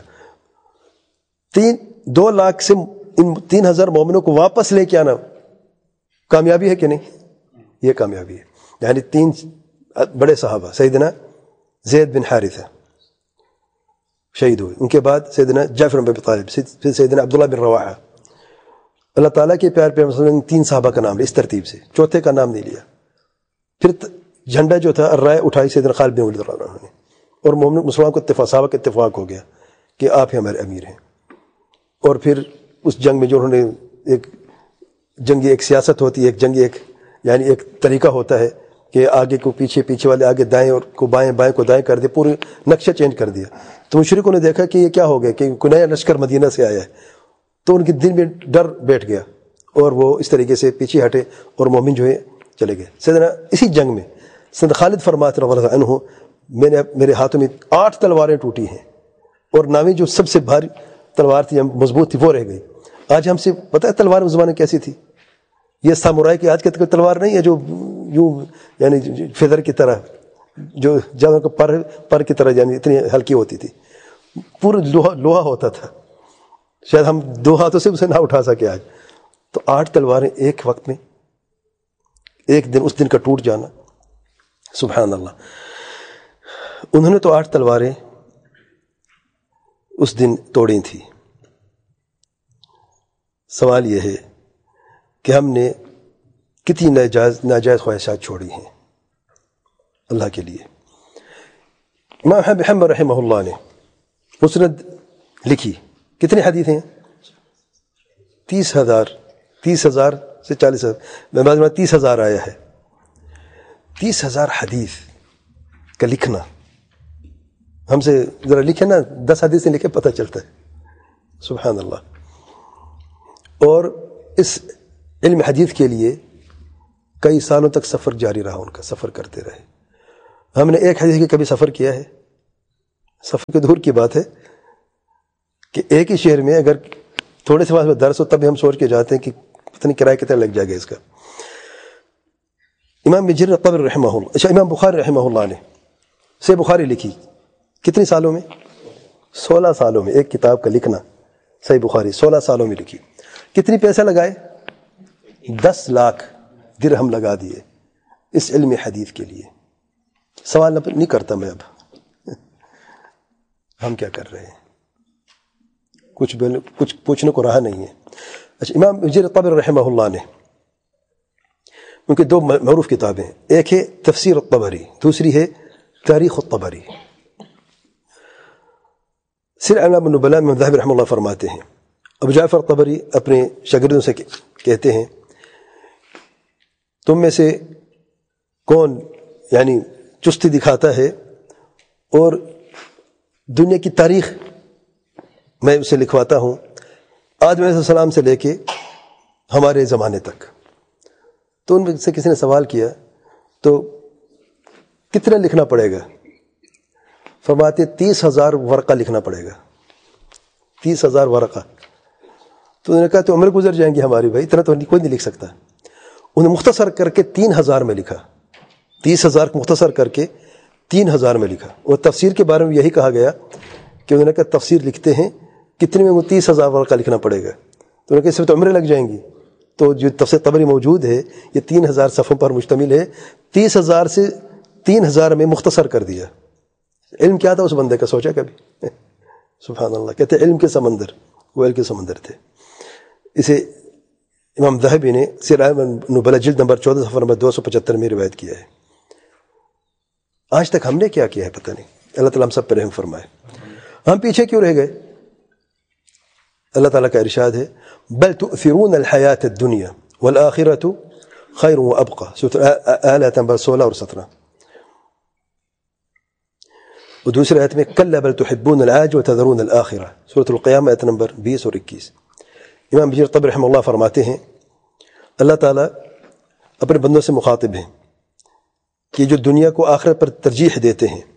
2 لاکھ سے ان 3000 مومنوں کو واپس لے کے آنا کامیابی ہے کہ نہیں؟ یہ کامیابی ہے. یعنی 3 بڑے صحابہ، سیدنا زید بن حارثہ شہید ہوئے، ان کے بعد سیدنا جعفر بن ابی طالب، پھر سیدنا عبداللہ بن رواحہ. اللہ تعالیٰ کے پیار پیغمبر صلی اللہ علیہ وسلم نے 3 صحابہ کا نام لیا اس ترتیب سے، چوتھے کا نام نہیں لیا. پھر جھنڈا جو تھا الرائے اٹھائی سیدنا خالد بن ولید رضی اللہ عنہ نے، اور مومن مسلمان کو اتفاق، صحابہ کا اتفاق ہو گیا کہ آپ ہی ہمارے امیر ہیں. اور پھر اس جنگ میں جو انہوں نے ایک جنگی ایک سیاست ہوتی ہے، ایک جنگی ایک یعنی ایک طریقہ ہوتا ہے کہ آگے کو پیچھے، پیچھے والے آگے دائیں اور کو بائیں، بائیں کو دائیں کر دیا، پورے نقشہ چینج کر دیا. تو مشرکوں نے دیکھا کہ یہ کیا ہو گیا کہ کوئی نیا لشکر مدینہ سے آیا ہے. تو ان کے دل میں ڈر بیٹھ گیا اور وہ اس طریقے سے پیچھے ہٹے اور مومن جو ہے چلے گئے. سیدنا اسی جنگ میں سیدنا خالد فرماتے رضی اللہ عنہ، میرے ہاتھوں میں 8 تلواریں ٹوٹی ہیں، اور 9ویں جو سب سے بھاری تلوار تھی، مضبوط تھی، وہ رہ گئی. آج ہم سے پتہ ہے تلوار اس زمانے کیسی تھی؟ یہ سامورائی کی آج کی تلوار نہیں ہے جو یوں یعنی فیدر کی طرح، جو جانور کو پر کی طرح یعنی اتنی ہلکی ہوتی تھی. پورا لوہا ہوتا تھا، شاید ہم 2 ہاتھوں سے اسے نہ اٹھا سکے آج. تو 8 تلواریں ایک وقت میں، ایک دن، اس دن کا ٹوٹ جانا. سبحان اللہ. انہوں نے تو 8 تلواریں اس دن توڑی تھی. سوال یہ ہے کہ ہم نے کتنی ناجائز خواہشات چھوڑی ہیں اللہ کے لیے. امام احمد بن حنبل رحمہ اللہ نے مسند لکھی. کتنے حدیث ہیں؟ 30,000 سے 40,000، میں بعض میں 30,000 آیا ہے. 30,000 حدیث کا لکھنا، ہم سے ذرا لکھے نا، 10 حدیثیں لکھے پتہ چلتا ہے. سبحان اللہ. اور اس علم حدیث کے لیے کئی سالوں تک سفر جاری رہا ان کا، سفر کرتے رہے. ہم نے ایک حدیث کے کبھی سفر کیا ہے؟ سفر کی دور کی بات ہے کہ ایک ہی شہر میں اگر تھوڑے سے وہاں درس ہو تب بھی ہم سوچ کے جاتے ہیں کہ پتہ نہیں کرایہ کتنا لگ جائے گا اس کا. امام ابن جریر الطبری رحمہ اللہ، اچھا امام بخاری رحمہ اللہ نے صحیح بخاری لکھی کتنی سالوں میں؟ 16 سالوں میں. ایک کتاب کا لکھنا صحیح بخاری 16 سالوں میں لکھی. کتنی پیسے لگائے؟ 10 لاکھ درہم لگا دیے اس علم حدیث کے لیے. سوال نہیں کرتا میں اب ہم کیا کر رہے ہیں، کچھ پوچھنے کو رہا نہیں ہے. اچھا امام ابن جریر الطبری رحمہ اللہ نے، ان کی 2 معروف کتابیں، ایک ہے تفسیر الطبری، دوسری ہے تاریخ الطبری. سیر اعلام النبلاء میں ذہبی رحمہ اللہ فرماتے ہیں، ابو جعفر الطبری اپنے شاگردوں سے کہتے ہیں تم میں سے کون یعنی چستی دکھاتا ہے اور دنیا کی تاریخ میں اسے لکھواتا ہوں آدم علیہ السلام سے لے کے ہمارے زمانے تک. تو ان سے کسی نے سوال کیا تو کتنا لکھنا پڑے گا؟ فرماتے 30,000 ورقہ لکھنا پڑے گا. 30,000 ورقہ. تو انہوں نے کہا تو عمر گزر جائیں گی ہماری، بھائی اتنا تو کوئی نہیں لکھ سکتا. انہیں مختصر کر کے 3,000 میں لکھا. 30,000 کو مختصر کر کے 3,000 میں لکھا. اور تفسیر کے بارے میں یہی کہا گیا کہ انہوں نے کہا تفسیر لکھتے ہیں کتنے میں؟ وہ 30,000 ورقہ لکھنا پڑے گا. تو انہوں نے کہا اس میں تو عمریں لگ جائیں گی. تو جو تفسیر طبری موجود ہے یہ 3,000 صفحوں پر مشتمل ہے. 30,000 سے 3,000 میں مختصر کر دیا. علم کیا تھا اس بندے کا، سوچا کبھی؟ سبحان اللہ. کہتے ہیں علم کے سمندر، وہ علم کے سمندر تھے. اسے امام ذہبی نے سیر اعلام النبلاء جلد نمبر 14 صفحہ نمبر 275 میں روایت کیا ہے. آج تک ہم نے کیا ہے پتہ نہیں. اللہ تعالیٰ ہم سب پر رحم فرمائے. ہم پیچھے کیوں رہ گئے؟ اللہ تعالیٰ کا ارشاد ہے بل تؤثرون الحیات الدنیا والآخرۃ خیر وابقى، سورۃ آیات نمبر 16 اور 17. اور دوسری آیت میں کلا بل تحبون العاجل وتذرون الآخرہ، سورۃ القیامہ آیت نمبر 20 اور 21. امام ابن جریر الطبری رحمہ اللہ فرماتے ہیں اللہ تعالیٰ اپنے بندوں سے مخاطب ہیں کہ جو دنیا کو آخرت پر ترجیح دیتے ہیں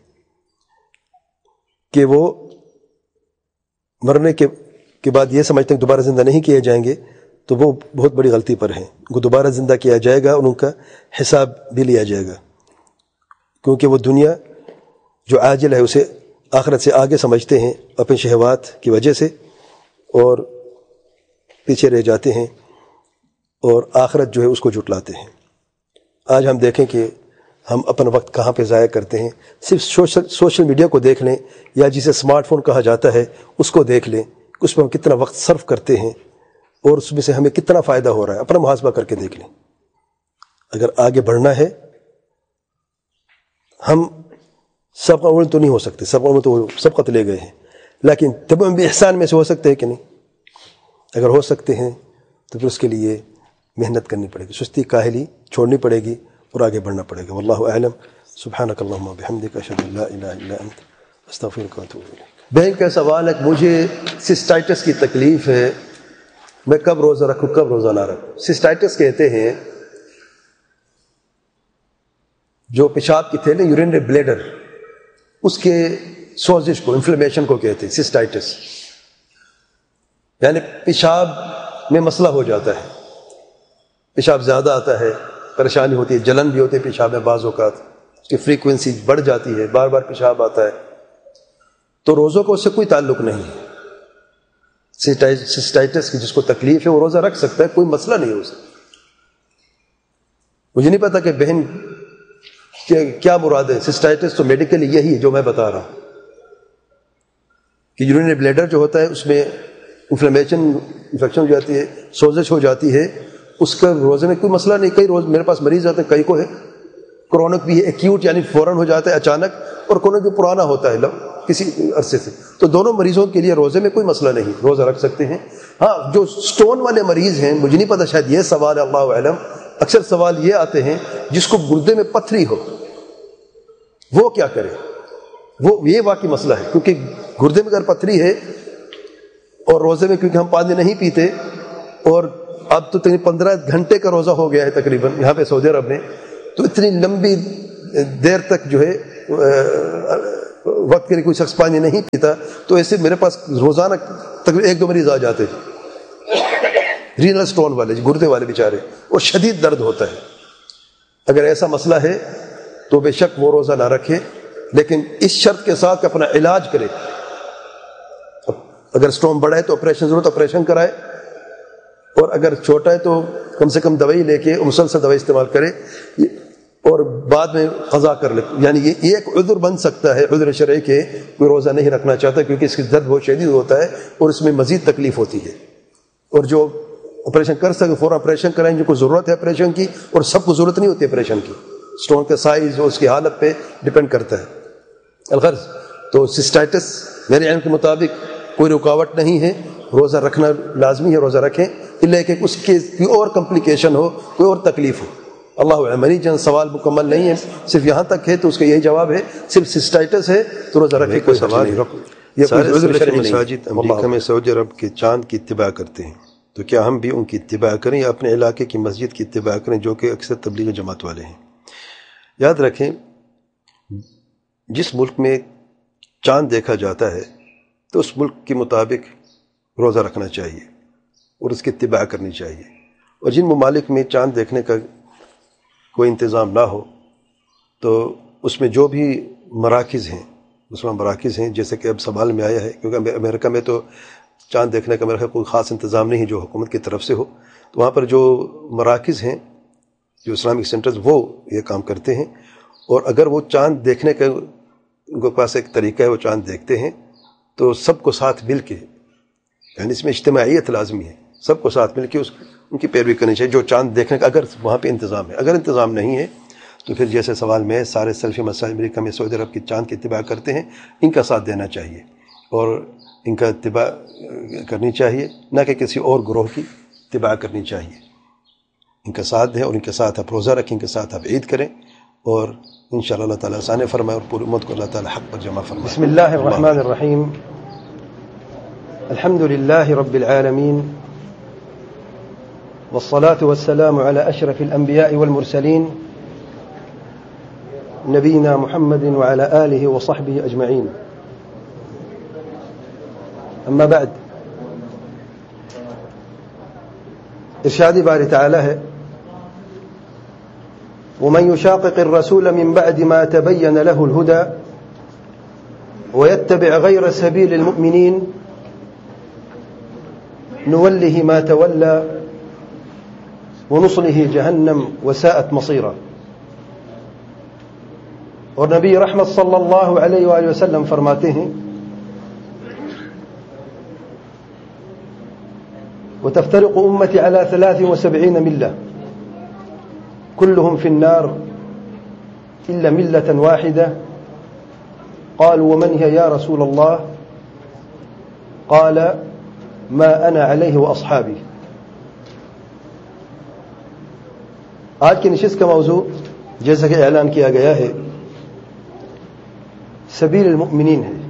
کہ وہ مرنے کے بعد یہ سمجھتے ہیں کہ دوبارہ زندہ نہیں کیے جائیں گے، تو وہ بہت بڑی غلطی پر ہیں. ان کو دوبارہ زندہ کیا جائے گا اور ان کا حساب بھی لیا جائے گا، کیونکہ وہ دنیا جو عاجل ہے اسے آخرت سے آگے سمجھتے ہیں اپنے شہوات کی وجہ سے، اور پیچھے رہ جاتے ہیں اور آخرت جو ہے اس کو جھٹلاتے ہیں. آج ہم دیکھیں کہ ہم اپنا وقت کہاں پہ ضائع کرتے ہیں. صرف سوشل میڈیا کو دیکھ لیں یا جسے اسمارٹ فون کہا جاتا ہے اس کو دیکھ لیں، اس پہ ہم کتنا وقت صرف کرتے ہیں اور اس میں سے ہمیں کتنا فائدہ ہو رہا ہے. اپنا محاسبہ کر کے دیکھ لیں. اگر آگے بڑھنا ہے، ہم سب کا تو نہیں ہو سکتے، سب قتل لے گئے ہیں، لیکن تب ہم بھی احسان میں سے ہو سکتے ہیں کہ نہیں؟ اگر ہو سکتے ہیں تو پھر اس کے لیے محنت کرنی پڑے گی، سستی کاہلی چھوڑنی پڑے گی اور آگے بڑھنا پڑے گا. واللہ اعلم. سبحانک اللہم و بحمدک، اشہد ان لا الہ الا انت، استغفرک و اتوب الیک. بہن کا سوال ہے کہ مجھے سسٹائٹس کی تکلیف ہے، میں کب روزہ رکھوں کب روزہ نہ رکھوں؟ سسٹائٹس کہتے ہیں جو پیشاب کی تھیلی یورینری بلیڈر، اس کے سوزش کو، انفلیمیشن کو کہتے ہیں سسٹائٹس. یعنی پیشاب میں مسئلہ ہو جاتا ہے، پیشاب زیادہ آتا ہے، پریشانی ہوتی ہے، جلن بھی ہوتی ہے پیشاب میں، بعض اوقات اس کی فریکوینسی بڑھ جاتی ہے، بار بار پیشاب آتا ہے. تو روزوں کو اس سے کوئی تعلق نہیں ہے. سسٹائٹس کی جس کو تکلیف ہے وہ روزہ رکھ سکتا ہے، کوئی مسئلہ نہیں ہو سکتا. مجھے نہیں پتا کہ بہن کیا مراد ہے. سسٹائٹس تو میڈیکلی یہی ہے جو میں بتا رہا ہوں کہ یورینری بلیڈر جو ہوتا ہے اس میں انفلیمیشن، انفیکشن ہو جاتی ہے، سوزش ہو جاتی ہے. اس کا روزے میں کوئی مسئلہ نہیں. کئی روز میرے پاس مریض آتے ہیں، کئی کو ہے کرونک بھی ہے، ایکیوٹ یعنی فوراً ہو جاتا ہے اچانک، اور کرونک بھی پرانا ہوتا ہے کسی عرصے سے. تو دونوں مریضوں کے لیے روزے میں کوئی مسئلہ نہیں، روزہ رکھ سکتے ہیں. ہاں جو سٹون والے مریض ہیں، مجھے نہیں پتا، شاید یہ سوال ہے، اللہ اعلم. اکثر سوال یہ آتے ہیں جس کو گردے میں پتھری ہو، وہ کیا کرے؟ وہ یہ واقعی مسئلہ ہے، کیونکہ گردے میں اگر پتھری ہے اور روزے میں کیونکہ ہم پانی نہیں پیتے اور اب تو 15 گھنٹے کا روزہ ہو گیا ہے تقریباً یہاں پہ سعودی عرب میں، تو اتنی لمبی دیر تک جو ہے وقت کے لیے کوئی شخص پانی نہیں پیتا، تو ایسے میرے پاس روزانہ تقریباً 1-2 مریض آ جاتے ہیں، رینل سٹون والے، گردے والے بیچارے، اور شدید درد ہوتا ہے۔ اگر ایسا مسئلہ ہے تو بے شک وہ روزہ نہ رکھے، لیکن اس شرط کے ساتھ کہ اپنا علاج کرے۔ اگر سٹون بڑا ہے تو آپریشن ضرورت آپریشن کرائے، اور اگر چھوٹا ہے تو کم سے کم دوائی لے کے مسلسل دوائی استعمال کرے اور بعد میں قضا کر لے۔ یعنی یہ ایک عذر بن سکتا ہے، عذر شرعی کے کوئی روزہ نہیں رکھنا چاہتا کیونکہ اس کی درد بہت شدید ہوتا ہے اور اس میں مزید تکلیف ہوتی ہے، اور جو آپریشن کر سکے فوراً آپریشن کرائیں، جو کو ضرورت ہے آپریشن کی، اور سب کو ضرورت نہیں ہوتی آپریشن کی، سٹون کا سائز اور اس کی حالت پہ ڈپینڈ کرتا ہے۔ الغرض تو سسٹائٹس میرے علم کے مطابق کوئی رکاوٹ نہیں ہے، روزہ رکھنا لازمی ہے، روزہ رکھیں، الا کہ اس کے کوئی اور کمپلیکیشن ہو، کوئی اور تکلیف ہو۔ اللہ علم، منی جن سوال مکمل نہیں ہے، صرف یہاں تک ہے تو اس کا یہی جواب ہے، صرف سسٹائٹس ہے تو روزہ رکھے، کوئی سوال نہیں۔ یہ سارے کوئی عذر شرعی نہیں ہے۔ مساجد امریکہ میں سعودی عرب کے چاند کی اتباع کرتے ہیں، تو کیا ہم بھی ان کی اتباع کریں یا اپنے علاقے کی مسجد کی اتباع کریں جو کہ اکثر تبلیغ جماعت والے ہیں؟ یاد رکھیں، جس ملک میں چاند دیکھا جاتا ہے تو اس ملک کے مطابق روزہ رکھنا چاہیے اور اس کی اتباع کرنی چاہیے، اور جن ممالک میں چاند دیکھنے کا کوئی انتظام نہ ہو تو اس میں جو بھی مراکز ہیں، مسلمان مراکز ہیں، جیسے کہ اب سوال میں آیا ہے، کیونکہ امریکہ میں تو چاند دیکھنے کا میرا خیال کوئی خاص انتظام نہیں ہے جو حکومت کی طرف سے ہو، تو وہاں پر جو مراکز ہیں، جو اسلامک سینٹرز، وہ یہ کام کرتے ہیں، اور اگر وہ چاند دیکھنے کا ان کے پاس ایک طریقہ ہے، وہ چاند دیکھتے ہیں تو سب کو ساتھ مل کے، یعنی اس میں اجتماعیت لازمی ہے، سب کو ساتھ مل کے ان کی پیروی کرنی چاہیے جو چاند دیکھنے کا اگر وہاں پہ انتظام ہے۔ اگر انتظام نہیں ہے تو پھر جیسے سوال میں سارے سلفی مساجد امریکہ میں سعودی عرب کی چاند کی اتباع کرتے ہیں، ان کا ساتھ دینا چاہیے اور ان کا اتباع کرنی چاہیے، نہ کہ کسی اور گروہ کی اتباع کرنی چاہیے۔ ان کا ساتھ دیں اور ان کے ساتھ آپ روزہ رکھیں، ان کے ساتھ آپ عید کریں، اور انشاءاللہ اللہ تعالیٰ آسان فرمائے اور پوری امت کو اللہ تعالیٰ حق پر جمع فرمائے۔ بسم اللہ الرحمن الرحیم، الحمد للہ رب العالمین، والصلاة والسلام على أشرف الأنبياء والمرسلين نبينا محمد وعلى آله وصحبه أجمعين. أما بعد، ارشاد باری تعالی ہے، ومن يشاقق الرسول من بعد ما تبين له الهدى ويتبع غير سبيل المؤمنين نوله ما تولى ونصله جہنم وساءت مصیرا۔ اور نبی رحمت صلی اللہ علیہ وآلہ وسلم فرماتے ہیں، وتفترق امتی على 73 ملة كلهم في النار إلا ملة واحدة قالوا ومن هي يا رسول الله؟ قال ما أنا عليه وأصحابي۔ آج کی نشست کا موضوع جیسا کہ اعلان کیا گیا ہے سبیل المؤمنین ہے۔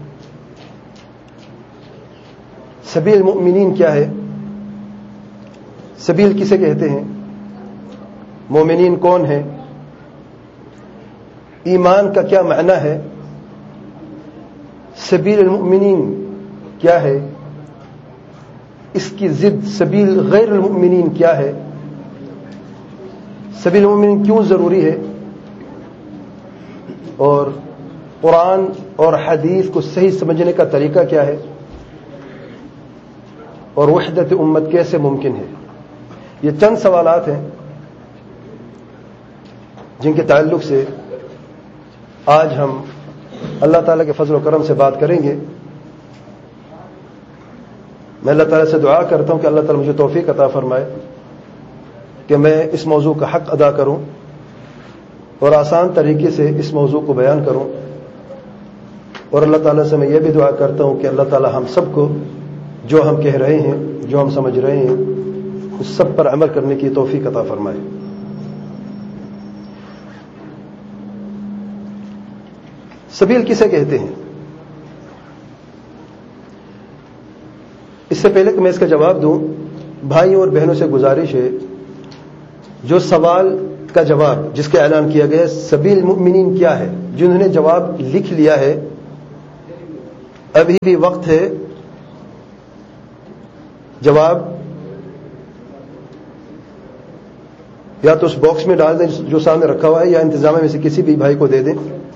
سبیل المؤمنین کیا ہے؟ سبیل کسے کہتے ہیں؟ مومنین کون ہیں؟ ایمان کا کیا معنی ہے؟ سبیل المؤمنین کیا ہے؟ اس کی ضد سبیل غیر المؤمنین کیا ہے؟ سبیل المؤمنین کیوں ضروری ہے؟ اور قرآن اور حدیث کو صحیح سمجھنے کا طریقہ کیا ہے؟ اور وحدت امت کیسے ممکن ہے؟ یہ چند سوالات ہیں جن کے تعلق سے آج ہم اللہ تعالیٰ کے فضل و کرم سے بات کریں گے۔ میں اللہ تعالیٰ سے دعا کرتا ہوں کہ اللہ تعالیٰ مجھے توفیق عطا فرمائے کہ میں اس موضوع کا حق ادا کروں اور آسان طریقے سے اس موضوع کو بیان کروں، اور اللہ تعالیٰ سے میں یہ بھی دعا کرتا ہوں کہ اللہ تعالیٰ ہم سب کو جو ہم کہہ رہے ہیں، جو ہم سمجھ رہے ہیں، اس سب پر عمل کرنے کی توفیق عطا فرمائے۔ سبیل کسے کہتے ہیں؟ اس سے پہلے کہ میں اس کا جواب دوں، بھائیوں اور بہنوں سے گزارش ہے، جو سوال کا جواب جس کا اعلان کیا گیا سبیل المؤمنین کیا ہے، جنہوں نے جواب لکھ لیا ہے، ابھی بھی وقت ہے جواب یا تو اس باکس میں ڈال دیں جو سامنے رکھا ہوا ہے، یا انتظامیہ میں سے کسی بھی بھائی کو دے دیں.